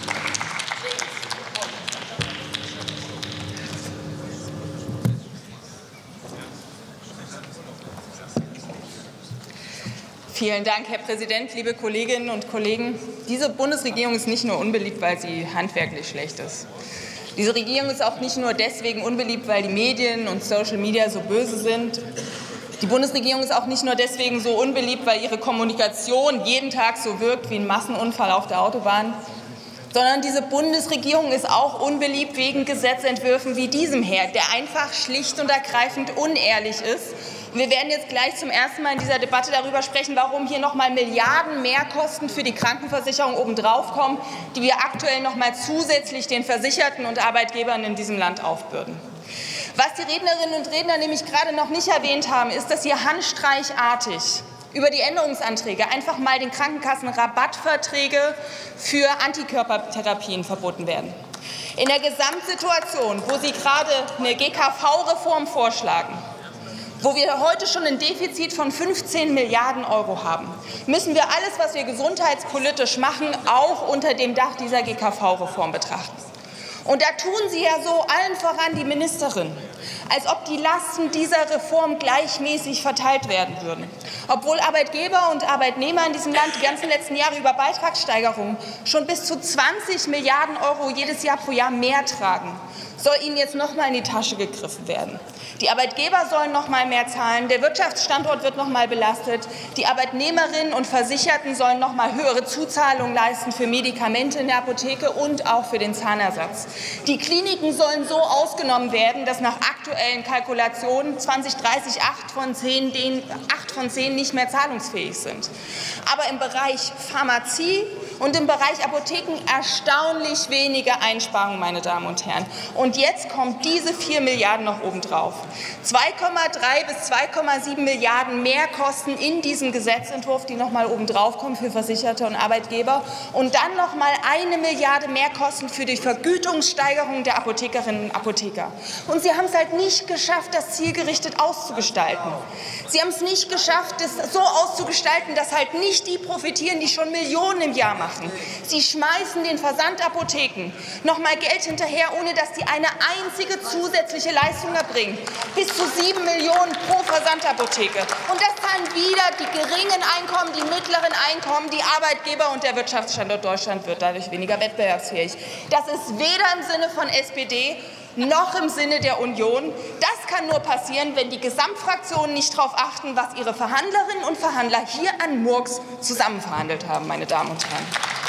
Vielen Dank, Herr Präsident, liebe Kolleginnen und Kollegen. Diese Bundesregierung ist nicht nur unbeliebt, weil sie handwerklich schlecht ist. Diese Regierung ist auch nicht nur deswegen unbeliebt, weil die Medien und Social Media so böse sind. Die Bundesregierung ist auch nicht nur deswegen so unbeliebt, weil ihre Kommunikation jeden Tag so wirkt wie ein Massenunfall auf der Autobahn, sondern diese Bundesregierung ist auch unbeliebt wegen Gesetzentwürfen wie diesem her, der einfach schlicht und ergreifend unehrlich ist. Wir werden jetzt gleich zum ersten Mal in dieser Debatte darüber sprechen, warum hier noch mal Milliarden Mehrkosten für die Krankenversicherung obendrauf kommen, die wir aktuell noch mal zusätzlich den Versicherten und Arbeitgebern in diesem Land aufbürden. Was die Rednerinnen und Redner nämlich gerade noch nicht erwähnt haben, ist, dass hier handstreichartig über die Änderungsanträge einfach mal den Krankenkassen Rabattverträge für Antikörpertherapien verboten werden. In der Gesamtsituation, wo Sie gerade eine G K V-Reform vorschlagen, wo wir heute schon ein Defizit von fünfzehn Milliarden Euro haben, müssen wir alles, was wir gesundheitspolitisch machen, auch unter dem Dach dieser G K V-Reform betrachten. Und da tun Sie ja so allen voran die Ministerin, als ob die Lasten dieser Reform gleichmäßig verteilt werden würden. Obwohl Arbeitgeber und Arbeitnehmer in diesem Land die ganzen letzten Jahre über Beitragssteigerungen schon bis zu zwanzig Milliarden Euro jedes Jahr pro Jahr mehr tragen, soll ihnen jetzt noch mal in die Tasche gegriffen werden. Die Arbeitgeber sollen noch mal mehr zahlen, der Wirtschaftsstandort wird noch mal belastet, die Arbeitnehmerinnen und Versicherten sollen noch mal höhere Zuzahlungen leisten für Medikamente in der Apotheke und auch für den Zahnersatz. Die Kliniken sollen so ausgenommen werden, dass nach aktuellen Kalkulationen zwanzig dreißig acht von zehn, denen, acht von zehn nicht mehr zahlungsfähig sind. Aber im Bereich Pharmazie und im Bereich Apotheken erstaunlich wenige Einsparungen, meine Damen und Herren. Und jetzt kommt diese vier Milliarden noch obendrauf. zwei Komma drei bis zwei Komma sieben Milliarden Mehrkosten in diesem Gesetzentwurf, die noch mal obendrauf kommen für Versicherte und Arbeitgeber. Und dann noch mal eine Milliarde Mehrkosten für die Vergütungssteigerung der Apothekerinnen und Apotheker. Und Sie haben es halt nicht geschafft, das zielgerichtet auszugestalten. Sie haben es nicht geschafft, das so auszugestalten, dass halt nicht die profitieren, die schon Millionen im Jahr machen. Sie schmeißen den Versandapotheken noch mal Geld hinterher, ohne dass die eine einzige zusätzliche Leistung erbringen. Bis zu sieben Millionen pro Versandapotheke. Und das zahlen wieder die geringen Einkommen, die mittleren Einkommen, die Arbeitgeber, und der Wirtschaftsstandort Deutschland wird dadurch weniger wettbewerbsfähig. Das ist weder im Sinne von S P D noch im Sinne der Union. Das kann nur passieren, wenn die Gesamtfraktionen nicht darauf achten, was ihre Verhandlerinnen und Verhandler hier an Murks zusammen verhandelt haben, meine Damen und Herren.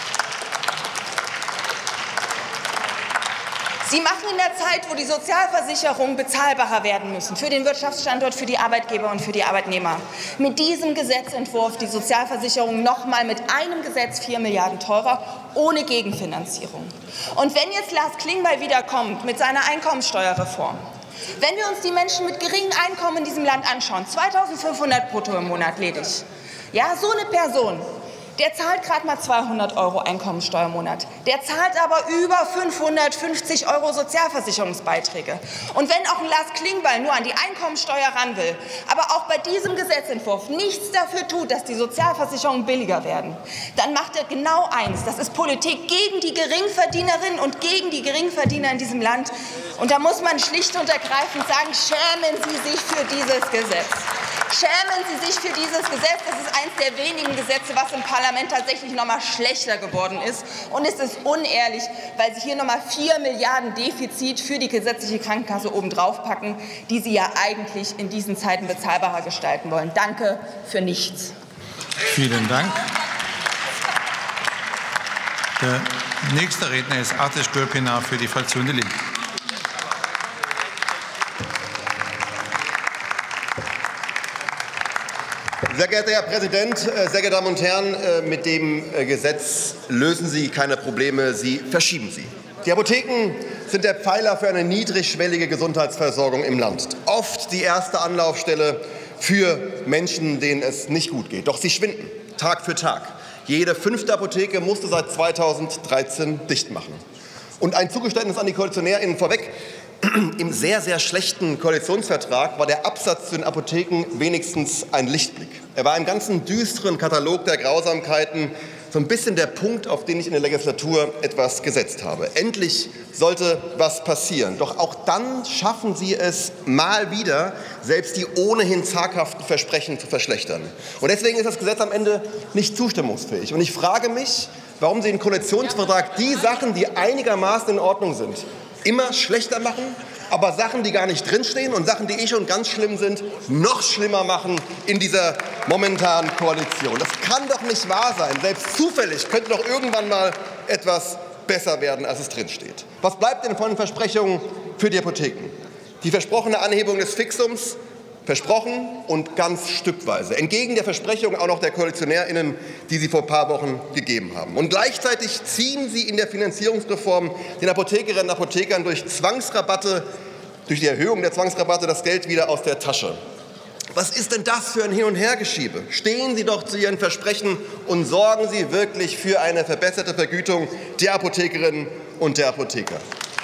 Sie machen in der Zeit, wo die Sozialversicherungen bezahlbarer werden müssen, für den Wirtschaftsstandort, für die Arbeitgeber und für die Arbeitnehmer, mit diesem Gesetzentwurf die Sozialversicherung noch mal mit einem Gesetz vier Milliarden teurer, ohne Gegenfinanzierung. Und wenn jetzt Lars Klingbeil wiederkommt mit seiner Einkommensteuerreform, wenn wir uns die Menschen mit geringem Einkommen in diesem Land anschauen, zweitausendfünfhundert brutto im Monat ledig, ja, so eine Person, der zahlt gerade mal zweihundert Euro Einkommensteuer im Monat. Der zahlt aber über fünfhundertfünfzig Euro Sozialversicherungsbeiträge. Und wenn auch ein Lars Klingbeil nur an die Einkommensteuer ran will, aber auch bei diesem Gesetzentwurf nichts dafür tut, dass die Sozialversicherungen billiger werden, dann macht er genau eins. Das ist Politik gegen die Geringverdienerinnen und gegen die Geringverdiener in diesem Land. Und da muss man schlicht und ergreifend sagen, schämen Sie sich für dieses Gesetz. Schämen Sie sich für dieses Gesetz. Das ist eines der wenigen Gesetze, was im Parlament tatsächlich noch mal schlechter geworden ist. Und es ist unehrlich, weil Sie hier noch mal vier Milliarden Defizit für die gesetzliche Krankenkasse obendrauf packen, die Sie ja eigentlich in diesen Zeiten bezahlbarer gestalten wollen. Danke für nichts. Vielen Dank. Der nächste Redner ist Ateş Gürpınar für die Fraktion Die Linke. Sehr geehrter Herr Präsident, sehr geehrte Damen und Herren! Mit dem Gesetz lösen Sie keine Probleme, Sie verschieben sie. Die Apotheken sind der Pfeiler für eine niedrigschwellige Gesundheitsversorgung im Land. Oft die erste Anlaufstelle für Menschen, denen es nicht gut geht. Doch sie schwinden Tag für Tag. Jede fünfte Apotheke musste seit zweitausenddreizehn dicht machen. Und ein Zugeständnis an die KoalitionärInnen vorweg: Im sehr, sehr schlechten Koalitionsvertrag war der Absatz zu den Apotheken wenigstens ein Lichtblick. Er war im ganzen düsteren Katalog der Grausamkeiten so ein bisschen der Punkt, auf den ich in der Legislatur etwas gesetzt habe. Endlich sollte was passieren. Doch auch dann schaffen Sie es mal wieder, selbst die ohnehin zaghaften Versprechen zu verschlechtern. Und deswegen ist das Gesetz am Ende nicht zustimmungsfähig. Und ich frage mich, warum Sie im Koalitionsvertrag die Sachen, die einigermaßen in Ordnung sind, immer schlechter machen, aber Sachen, die gar nicht drinstehen und Sachen, die eh schon ganz schlimm sind, noch schlimmer machen in dieser momentanen Koalition. Das kann doch nicht wahr sein. Selbst zufällig könnte doch irgendwann mal etwas besser werden, als es drinsteht. Was bleibt denn von den Versprechungen für die Apotheken? Die versprochene Anhebung des Fixums, versprochen und ganz stückweise, entgegen der Versprechungen auch noch der KoalitionärInnen, die Sie vor ein paar Wochen gegeben haben. Und gleichzeitig ziehen Sie in der Finanzierungsreform den Apothekerinnen und Apothekern durch Zwangsrabatte, durch die Erhöhung der Zwangsrabatte das Geld wieder aus der Tasche. Was ist denn das für ein Hin- und Hergeschiebe? Stehen Sie doch zu Ihren Versprechen und sorgen Sie wirklich für eine verbesserte Vergütung der Apothekerinnen und der Apotheker.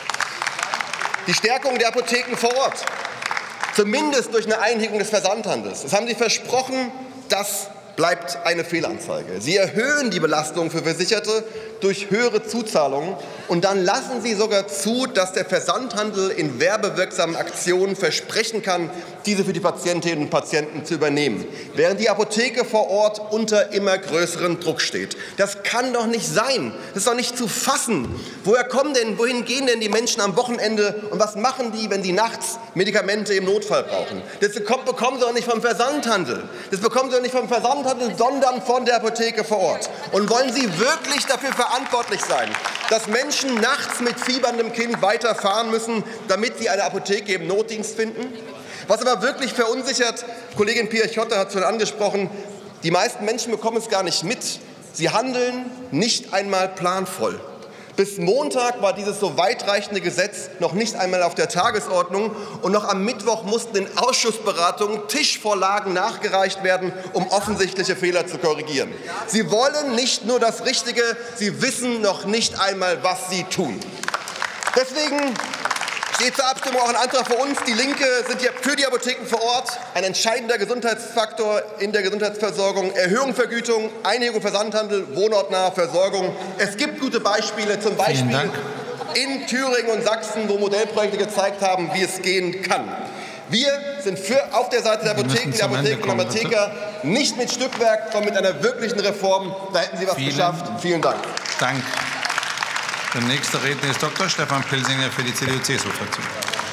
Die Stärkung der Apotheken vor Ort, zumindest durch eine Einhegung des Versandhandels. Das haben Sie versprochen, das bleibt eine Fehlanzeige. Sie erhöhen die Belastung für Versicherte durch höhere Zuzahlungen und dann lassen Sie sogar zu, dass der Versandhandel in werbewirksamen Aktionen versprechen kann, diese für die Patientinnen und Patienten zu übernehmen, während die Apotheke vor Ort unter immer größerem Druck steht. Das kann doch nicht sein. Das ist doch nicht zu fassen. Woher kommen denn, wohin gehen denn die Menschen am Wochenende und was machen die, wenn sie nachts Medikamente im Notfall brauchen? Das bekommen sie doch nicht vom Versandhandel. Das bekommen sie doch nicht vom Versandhandel, sondern von der Apotheke vor Ort. Und wollen Sie wirklich dafür verantwortlich sein, dass Menschen nachts mit fieberndem Kind weiterfahren müssen, damit sie eine Apotheke im Notdienst finden? Was aber wirklich verunsichert, Kollegin Pia Chotter hat es schon angesprochen, die meisten Menschen bekommen es gar nicht mit, Sie handeln nicht einmal planvoll. Bis Montag war dieses so weitreichende Gesetz noch nicht einmal auf der Tagesordnung, und noch am Mittwoch mussten in Ausschussberatungen Tischvorlagen nachgereicht werden, um offensichtliche Fehler zu korrigieren. Sie wollen nicht nur das Richtige, sie wissen noch nicht einmal, was sie tun. Deswegen steht zur Abstimmung auch ein Antrag für uns. Die Linke sind hier für die Apotheken vor Ort. Ein entscheidender Gesundheitsfaktor in der Gesundheitsversorgung. Erhöhung Vergütung, Einigung Versandhandel, wohnortnahe Versorgung. Es gibt gute Beispiele, zum Beispiel in Thüringen und Sachsen, wo Modellprojekte gezeigt haben, wie es gehen kann. Wir sind für, auf der Seite der Apotheken, der Apotheken und Apotheker, nicht mit Stückwerk, sondern mit einer wirklichen Reform. Da hätten Sie was Vielen geschafft. Vielen Dank. Dank. Der nächste Redner ist Doktor Stefan Pilsinger für die C D U-C S U-Fraktion.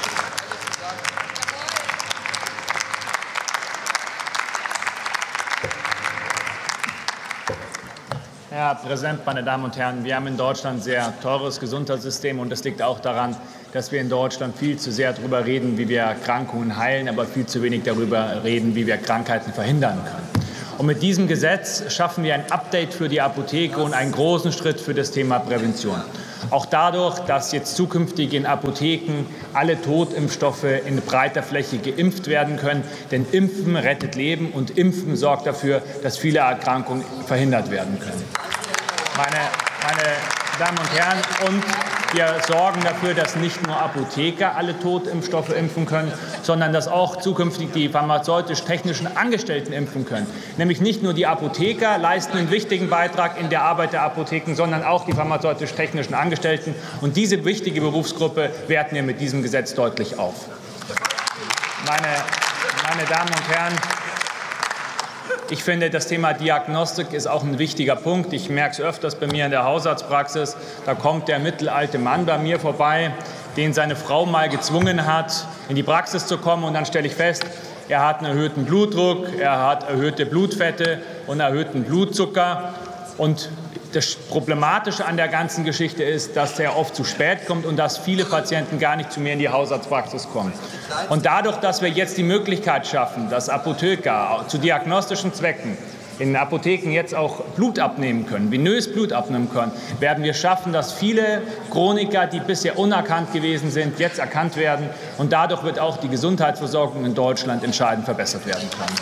Herr Präsident, meine Damen und Herren! Wir haben in Deutschland ein sehr teures Gesundheitssystem, und das liegt auch daran, dass wir in Deutschland viel zu sehr darüber reden, wie wir Erkrankungen heilen, aber viel zu wenig darüber reden, wie wir Krankheiten verhindern können. Und mit diesem Gesetz schaffen wir ein Update für die Apotheke und einen großen Schritt für das Thema Prävention. Auch dadurch, dass jetzt zukünftig in Apotheken alle Totimpfstoffe in breiter Fläche geimpft werden können. Denn Impfen rettet Leben, und Impfen sorgt dafür, dass viele Erkrankungen verhindert werden können. Meine, meine Damen und Herren, und wir sorgen dafür, dass nicht nur Apotheker alle Totimpfstoffe impfen können, sondern dass auch zukünftig die pharmazeutisch-technischen Angestellten impfen können. Nämlich nicht nur die Apotheker leisten einen wichtigen Beitrag in der Arbeit der Apotheken, sondern auch die pharmazeutisch-technischen Angestellten. Und diese wichtige Berufsgruppe werten wir mit diesem Gesetz deutlich auf. Meine, meine Damen und Herren, ich finde, das Thema Diagnostik ist auch ein wichtiger Punkt. Ich merke es öfters bei mir in der Hausarztpraxis. Da kommt der mittelalte Mann bei mir vorbei, den seine Frau mal gezwungen hat, in die Praxis zu kommen. Und dann stelle ich fest, er hat einen erhöhten Blutdruck, er hat erhöhte Blutfette und erhöhten Blutzucker. Und das Problematische an der ganzen Geschichte ist, dass er oft zu spät kommt und dass viele Patienten gar nicht zu mir in die Hausarztpraxis kommen. Und dadurch, dass wir jetzt die Möglichkeit schaffen, dass Apotheker zu diagnostischen Zwecken in Apotheken jetzt auch Blut abnehmen können, venös Blut abnehmen können, werden wir schaffen, dass viele Chroniker, die bisher unerkannt gewesen sind, jetzt erkannt werden. Und dadurch wird auch die Gesundheitsversorgung in Deutschland entscheidend verbessert werden können.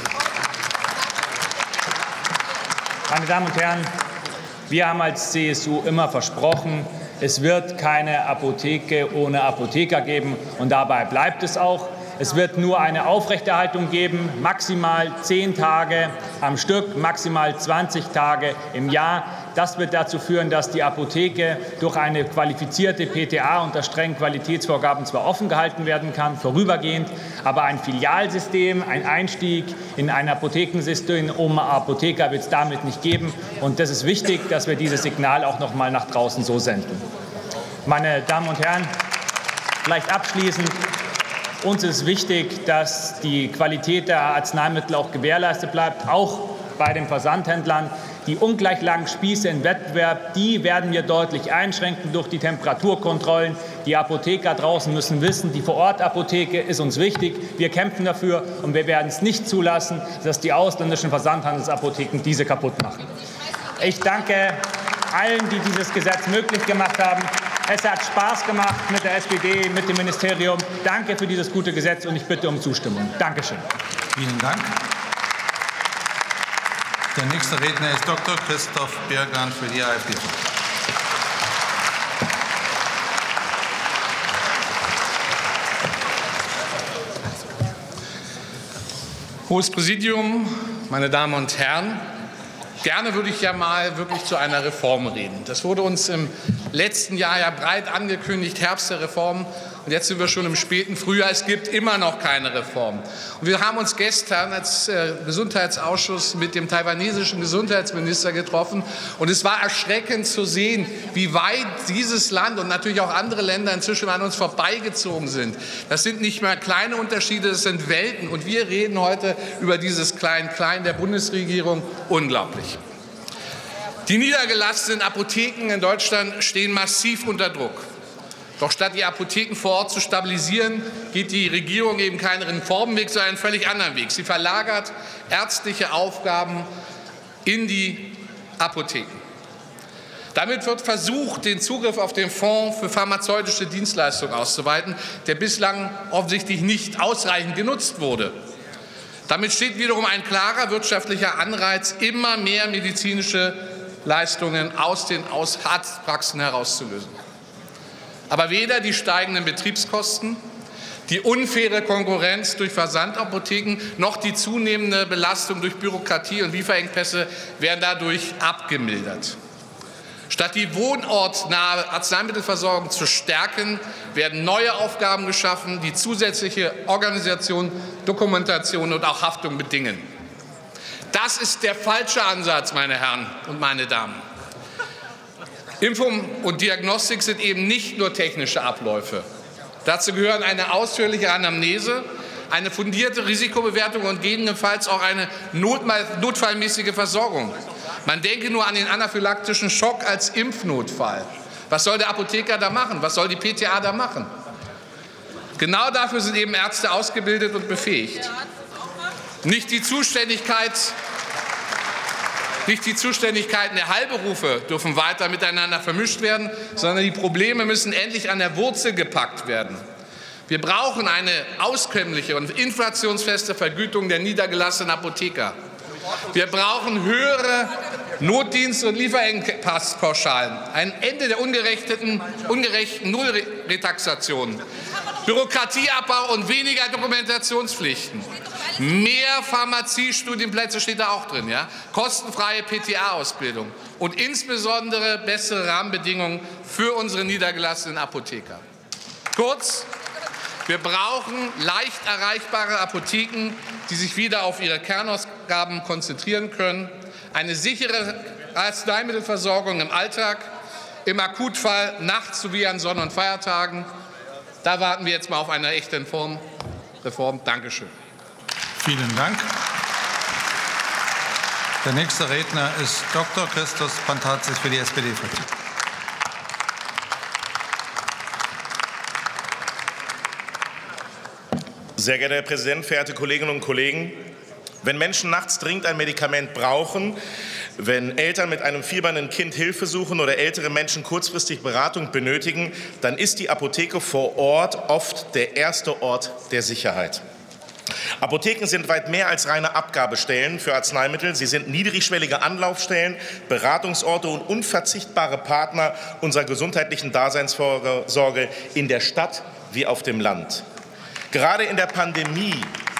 Meine Damen und Herren, wir haben als C S U immer versprochen, es wird keine Apotheke ohne Apotheker geben, und dabei bleibt es auch. Es wird nur eine Aufrechterhaltung geben, maximal zehn Tage am Stück, maximal zwanzig Tage im Jahr. Das wird dazu führen, dass die Apotheke durch eine qualifizierte P T A unter strengen Qualitätsvorgaben zwar offen gehalten werden kann, vorübergehend, aber ein Filialsystem, ein Einstieg in ein Apothekensystem ohne Apotheker wird es damit nicht geben. Und das ist wichtig, dass wir dieses Signal auch noch mal nach draußen so senden. Meine Damen und Herren, vielleicht abschließend. Uns ist wichtig, dass die Qualität der Arzneimittel auch gewährleistet bleibt, auch bei den Versandhändlern. Die ungleich langen Spieße im Wettbewerb, die werden wir deutlich einschränken durch die Temperaturkontrollen. Die Apotheker draußen müssen wissen, die Vorortapotheke ist uns wichtig. Wir kämpfen dafür, und wir werden es nicht zulassen, dass die ausländischen Versandhandelsapotheken diese kaputt machen. Ich danke allen, die dieses Gesetz möglich gemacht haben. Es hat Spaß gemacht mit der S P D, mit dem Ministerium. Danke für dieses gute Gesetz, und ich bitte um Zustimmung. Dankeschön. Vielen Dank. Der nächste Redner ist Doktor Christoph Birgan für die AfD. Hohes Präsidium, meine Damen und Herren! Gerne würde ich ja mal wirklich zu einer Reform reden. Das wurde uns im letzten Jahr ja breit angekündigt, Herbst der Reform. Und jetzt sind wir schon im späten Frühjahr. Es gibt immer noch keine Reform. Und wir haben uns gestern als äh, Gesundheitsausschuss mit dem taiwanesischen Gesundheitsminister getroffen. Und es war erschreckend zu sehen, wie weit dieses Land und natürlich auch andere Länder inzwischen an uns vorbeigezogen sind. Das sind nicht mehr kleine Unterschiede, das sind Welten. Und wir reden heute über dieses Klein-Klein der Bundesregierung. Unglaublich. Die niedergelassenen Apotheken in Deutschland stehen massiv unter Druck. Doch statt die Apotheken vor Ort zu stabilisieren, geht die Regierung eben keinen Reformweg, sondern einen völlig anderen Weg. Sie verlagert ärztliche Aufgaben in die Apotheken. Damit wird versucht, den Zugriff auf den Fonds für pharmazeutische Dienstleistungen auszuweiten, der bislang offensichtlich nicht ausreichend genutzt wurde. Damit steht wiederum ein klarer wirtschaftlicher Anreiz, immer mehr medizinische Leistungen aus den Arztpraxen herauszulösen. Aber weder die steigenden Betriebskosten, die unfaire Konkurrenz durch Versandapotheken noch die zunehmende Belastung durch Bürokratie und Lieferengpässe werden dadurch abgemildert. Statt die wohnortnahe Arzneimittelversorgung zu stärken, werden neue Aufgaben geschaffen, die zusätzliche Organisation, Dokumentation und auch Haftung bedingen. Das ist der falsche Ansatz, meine Herren und meine Damen. Impfung und Diagnostik sind eben nicht nur technische Abläufe. Dazu gehören eine ausführliche Anamnese, eine fundierte Risikobewertung und gegebenenfalls auch eine notfallmäßige Versorgung. Man denke nur an den anaphylaktischen Schock als Impfnotfall. Was soll der Apotheker da machen? Was soll die P T A da machen? Genau dafür sind eben Ärzte ausgebildet und befähigt. Nicht die Zuständigkeit, nicht die Zuständigkeiten der Heilberufe dürfen weiter miteinander vermischt werden, sondern die Probleme müssen endlich an der Wurzel gepackt werden. Wir brauchen eine auskömmliche und inflationsfeste Vergütung der niedergelassenen Apotheker. Wir brauchen höhere Notdienst- und Lieferengpasspauschalen, ein Ende der ungerechten, ungerechten Nullretaxationen, Bürokratieabbau und weniger Dokumentationspflichten. Mehr Pharmaziestudienplätze steht da auch drin, ja? Kostenfreie P T A-Ausbildung und insbesondere bessere Rahmenbedingungen für unsere niedergelassenen Apotheker. Kurz, wir brauchen leicht erreichbare Apotheken, die sich wieder auf ihre Kernausgaben konzentrieren können, eine sichere Arzneimittelversorgung im Alltag, im Akutfall nachts sowie an Sonn- und Feiertagen. Da warten wir jetzt mal auf eine echte Reform. Reform. Dankeschön. Vielen Dank. Der nächste Redner ist Doktor Christos Pantazis für die S P D-Fraktion. Sehr geehrter Herr Präsident, verehrte Kolleginnen und Kollegen! Wenn Menschen nachts dringend ein Medikament brauchen, wenn Eltern mit einem fiebernden Kind Hilfe suchen oder ältere Menschen kurzfristig Beratung benötigen, dann ist die Apotheke vor Ort oft der erste Ort der Sicherheit. Apotheken sind weit mehr als reine Abgabestellen für Arzneimittel. Sie sind niedrigschwellige Anlaufstellen, Beratungsorte und unverzichtbare Partner unserer gesundheitlichen Daseinsvorsorge in der Stadt wie auf dem Land. Gerade in der Pandemie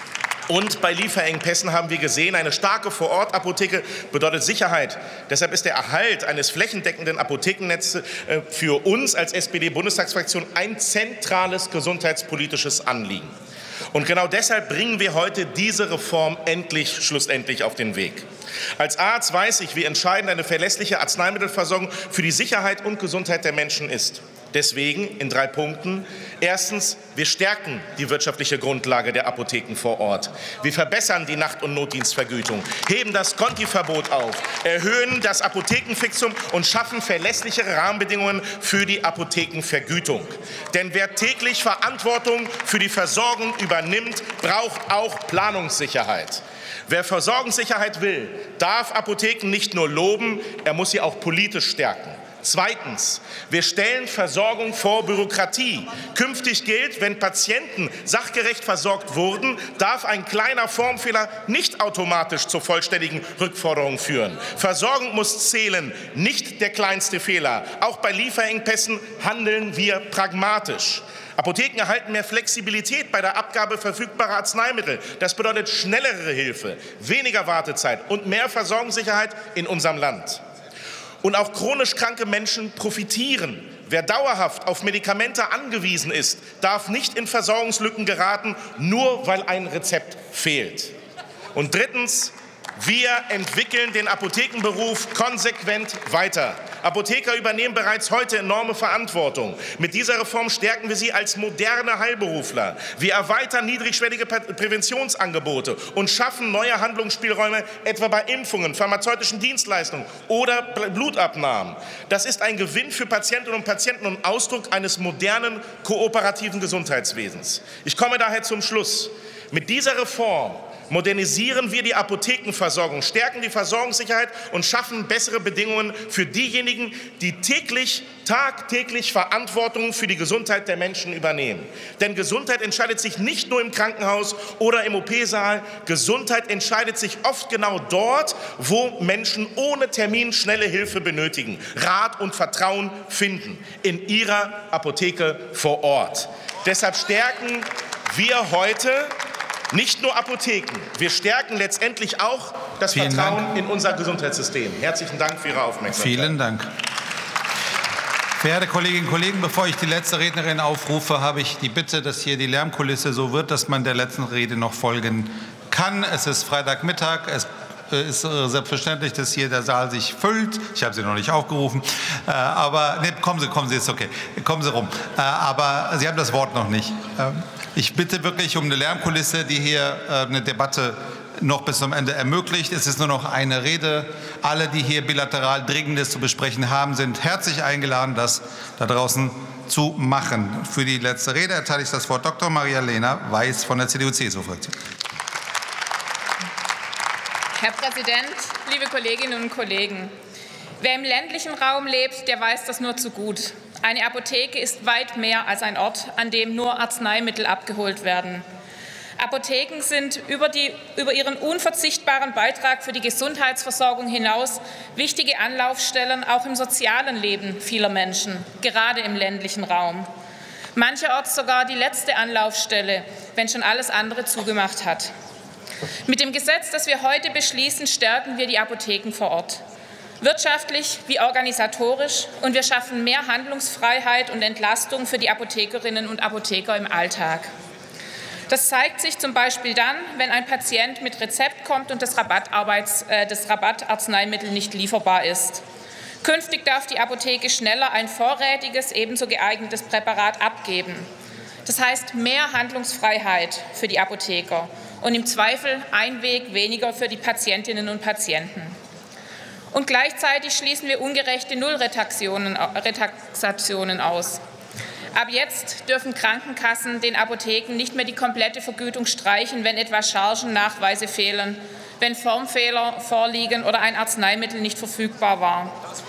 und bei Lieferengpässen haben wir gesehen, eine starke Vorortapotheke bedeutet Sicherheit. Deshalb ist der Erhalt eines flächendeckenden Apothekennetzes für uns als S P D-Bundestagsfraktion ein zentrales gesundheitspolitisches Anliegen. Und genau deshalb bringen wir heute diese Reform endlich, schlussendlich auf den Weg. Als Arzt weiß ich, wie entscheidend eine verlässliche Arzneimittelversorgung für die Sicherheit und Gesundheit der Menschen ist. Deswegen in drei Punkten. Erstens, wir stärken die wirtschaftliche Grundlage der Apotheken vor Ort. Wir verbessern die Nacht- und Notdienstvergütung, heben das Conti-Verbot auf, erhöhen das Apothekenfixum und schaffen verlässlichere Rahmenbedingungen für die Apothekenvergütung. Denn wer täglich Verantwortung für die Versorgung übernimmt, braucht auch Planungssicherheit. Wer Versorgungssicherheit will, darf Apotheken nicht nur loben, er muss sie auch politisch stärken. Zweitens, wir stellen Versorgung vor Bürokratie. Künftig gilt, wenn Patienten sachgerecht versorgt wurden, darf ein kleiner Formfehler nicht automatisch zur vollständigen Rückforderung führen. Versorgung muss zählen, nicht der kleinste Fehler. Auch bei Lieferengpässen handeln wir pragmatisch. Apotheken erhalten mehr Flexibilität bei der Abgabe verfügbarer Arzneimittel. Das bedeutet schnellere Hilfe, weniger Wartezeit und mehr Versorgungssicherheit in unserem Land. Und auch chronisch kranke Menschen profitieren. Wer dauerhaft auf Medikamente angewiesen ist, darf nicht in Versorgungslücken geraten, nur weil ein Rezept fehlt. Und drittens, wir entwickeln den Apothekenberuf konsequent weiter. Apotheker übernehmen bereits heute enorme Verantwortung. Mit dieser Reform stärken wir sie als moderne Heilberufler. Wir erweitern niedrigschwellige Präventionsangebote und schaffen neue Handlungsspielräume, etwa bei Impfungen, pharmazeutischen Dienstleistungen oder Blutabnahmen. Das ist ein Gewinn für Patientinnen und Patienten und Ausdruck eines modernen, kooperativen Gesundheitswesens. Ich komme daher zum Schluss. Mit dieser Reform modernisieren wir die Apothekenversorgung, stärken die Versorgungssicherheit und schaffen bessere Bedingungen für diejenigen, die täglich, tagtäglich Verantwortung für die Gesundheit der Menschen übernehmen. Denn Gesundheit entscheidet sich nicht nur im Krankenhaus oder im O P-Saal. Gesundheit entscheidet sich oft genau dort, wo Menschen ohne Termin schnelle Hilfe benötigen, Rat und Vertrauen finden, in ihrer Apotheke vor Ort. Deshalb stärken wir heute nicht nur Apotheken, wir stärken letztendlich auch das Vielen Vertrauen Dank. in unser Gesundheitssystem. Herzlichen Dank für Ihre Aufmerksamkeit. Vielen Dank. Verehrte Kolleginnen und Kollegen, bevor ich die letzte Rednerin aufrufe, habe ich die Bitte, dass hier die Lärmkulisse so wird, dass man der letzten Rede noch folgen kann. Es ist Freitagmittag. Es ist selbstverständlich, dass hier der Saal sich füllt. Ich habe Sie noch nicht aufgerufen. Aber nee, kommen Sie, kommen Sie, ist okay. Kommen Sie rum. Aber Sie haben das Wort noch nicht. Ich bitte wirklich um eine Lärmkulisse, die hier eine Debatte noch bis zum Ende ermöglicht. Es ist nur noch eine Rede. Alle, die hier bilateral Dringendes zu besprechen haben, sind herzlich eingeladen, das da draußen zu machen. Für die letzte Rede erteile ich das Wort Doktor Maria-Lena Weiß von der C D U-C S U-Fraktion. Herr Präsident, liebe Kolleginnen und Kollegen! Wer im ländlichen Raum lebt, der weiß das nur zu gut. Eine Apotheke ist weit mehr als ein Ort, an dem nur Arzneimittel abgeholt werden. Apotheken sind über, die, über ihren unverzichtbaren Beitrag für die Gesundheitsversorgung hinaus wichtige Anlaufstellen auch im sozialen Leben vieler Menschen, gerade im ländlichen Raum. Mancherorts sogar die letzte Anlaufstelle, wenn schon alles andere zugemacht hat. Mit dem Gesetz, das wir heute beschließen, stärken wir die Apotheken vor Ort. Wirtschaftlich wie organisatorisch, und wir schaffen mehr Handlungsfreiheit und Entlastung für die Apothekerinnen und Apotheker im Alltag. Das zeigt sich zum Beispiel dann, wenn ein Patient mit Rezept kommt und das, Rabattarbeits, äh, das Rabattarzneimittel nicht lieferbar ist. Künftig darf die Apotheke schneller ein vorrätiges, ebenso geeignetes Präparat abgeben. Das heißt mehr Handlungsfreiheit für die Apotheker und im Zweifel ein Weg weniger für die Patientinnen und Patienten. Und gleichzeitig schließen wir ungerechte Nullretaxationen aus. Ab jetzt dürfen Krankenkassen den Apotheken nicht mehr die komplette Vergütung streichen, wenn etwa Chargennachweise fehlen, wenn Formfehler vorliegen oder ein Arzneimittel nicht verfügbar war.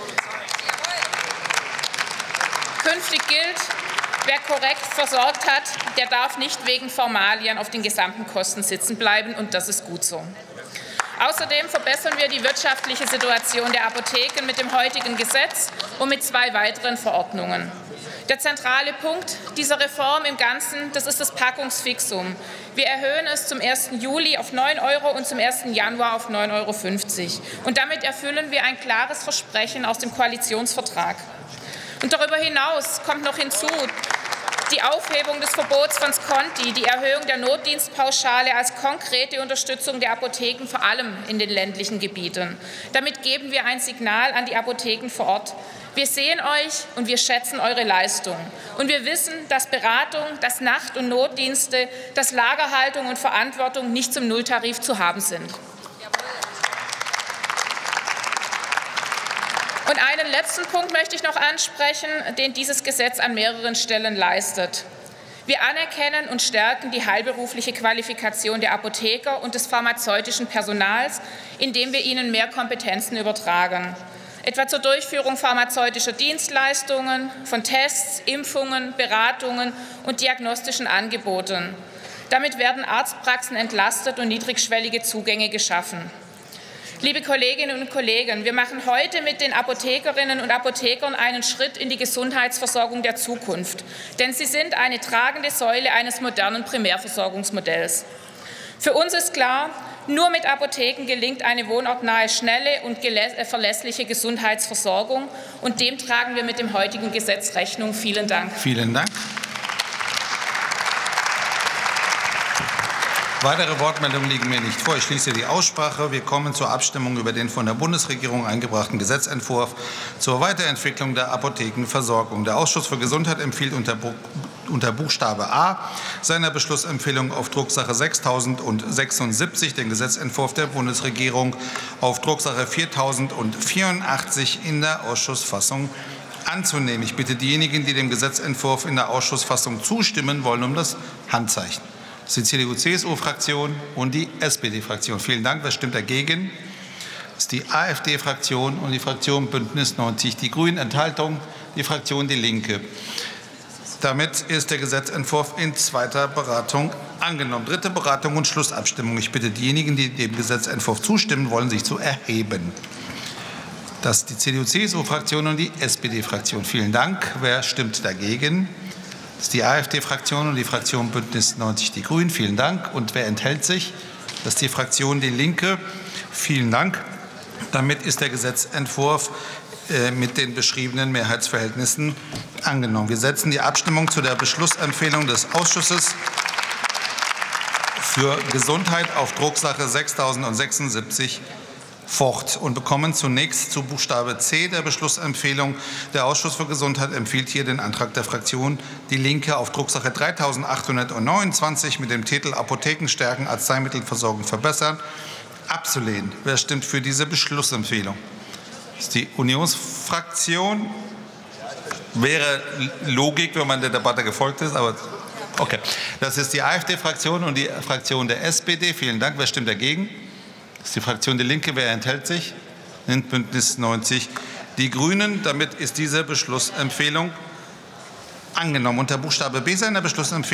Künftig gilt, wer korrekt versorgt hat, der darf nicht wegen Formalien auf den gesamten Kosten sitzen bleiben, und das ist gut so. Außerdem verbessern wir die wirtschaftliche Situation der Apotheken mit dem heutigen Gesetz und mit zwei weiteren Verordnungen. Der zentrale Punkt dieser Reform im Ganzen, das ist das Packungsfixum. Wir erhöhen es zum ersten Juli auf neun Euro und zum ersten Januar auf neun Euro fünfzig. Und damit erfüllen wir ein klares Versprechen aus dem Koalitionsvertrag. Und darüber hinaus kommt noch hinzu die Aufhebung des Verbots von Sconti, die Erhöhung der Notdienstpauschale als konkrete Unterstützung der Apotheken, vor allem in den ländlichen Gebieten. Damit geben wir ein Signal an die Apotheken vor Ort. Wir sehen euch und wir schätzen eure Leistung. Und wir wissen, dass Beratung, dass Nacht- und Notdienste, dass Lagerhaltung und Verantwortung nicht zum Nulltarif zu haben sind. Und einen letzten Punkt möchte ich noch ansprechen, den dieses Gesetz an mehreren Stellen leistet. Wir anerkennen und stärken die heilberufliche Qualifikation der Apotheker und des pharmazeutischen Personals, indem wir ihnen mehr Kompetenzen übertragen, etwa zur Durchführung pharmazeutischer Dienstleistungen, von Tests, Impfungen, Beratungen und diagnostischen Angeboten. Damit werden Arztpraxen entlastet und niedrigschwellige Zugänge geschaffen. Liebe Kolleginnen und Kollegen, wir machen heute mit den Apothekerinnen und Apothekern einen Schritt in die Gesundheitsversorgung der Zukunft. Denn sie sind eine tragende Säule eines modernen Primärversorgungsmodells. Für uns ist klar, nur mit Apotheken gelingt eine wohnortnahe, schnelle und verlässliche Gesundheitsversorgung. Und dem tragen wir mit dem heutigen Gesetz Rechnung. Vielen Dank. Vielen Dank. Weitere Wortmeldungen liegen mir nicht vor. Ich schließe die Aussprache. Wir kommen zur Abstimmung über den von der Bundesregierung eingebrachten Gesetzentwurf zur Weiterentwicklung der Apothekenversorgung. Der Ausschuss für Gesundheit empfiehlt unter, unter Buchstabe A seiner Beschlussempfehlung auf Drucksache sechstausendsechsundsiebzig den Gesetzentwurf der Bundesregierung auf Drucksache viertausendvierundachtzig in der Ausschussfassung anzunehmen. Ich bitte diejenigen, die dem Gesetzentwurf in der Ausschussfassung zustimmen wollen, um das Handzeichen. Das ist die C D U C S U-Fraktion und die S P D-Fraktion. Vielen Dank. Wer stimmt dagegen? Das ist die AfD-Fraktion und die Fraktion Bündnis neunzig Die Grünen. Enthaltung die Fraktion Die Linke. Damit ist der Gesetzentwurf in zweiter Beratung angenommen. Dritte Beratung und Schlussabstimmung. Ich bitte diejenigen, die dem Gesetzentwurf zustimmen wollen, sich zu erheben. Das ist die C D U C S U-Fraktion und die S P D-Fraktion. Vielen Dank. Wer stimmt dagegen? Das ist die AfD-Fraktion und die Fraktion Bündnis neunzig Die Grünen. Vielen Dank. Und wer enthält sich? Das ist die Fraktion Die Linke. Vielen Dank. Damit ist der Gesetzentwurf äh, mit den beschriebenen Mehrheitsverhältnissen angenommen. Wir setzen die Abstimmung zu der Beschlussempfehlung des Ausschusses für Gesundheit auf Drucksache sechstausendsechsundsiebzig fort und bekommen zunächst zu Buchstabe C der Beschlussempfehlung. Der Ausschuss für Gesundheit empfiehlt hier den Antrag der Fraktion Die Linke auf Drucksache dreitausendachthundertneunundzwanzig mit dem Titel Apotheken stärken, Arzneimittelversorgung verbessern abzulehnen. Wer stimmt für diese Beschlussempfehlung? Das ist die Unionsfraktion. Wäre Logik, wenn man der Debatte gefolgt ist, aber okay. Das ist die AfD-Fraktion und die Fraktion der S P D. Vielen Dank. Wer stimmt dagegen? Das ist die Fraktion Die Linke. Wer enthält sich? Bündnis neunzig Die Grünen. Damit ist diese Beschlussempfehlung angenommen. Unter Buchstabe B seiner Beschlussempfehlung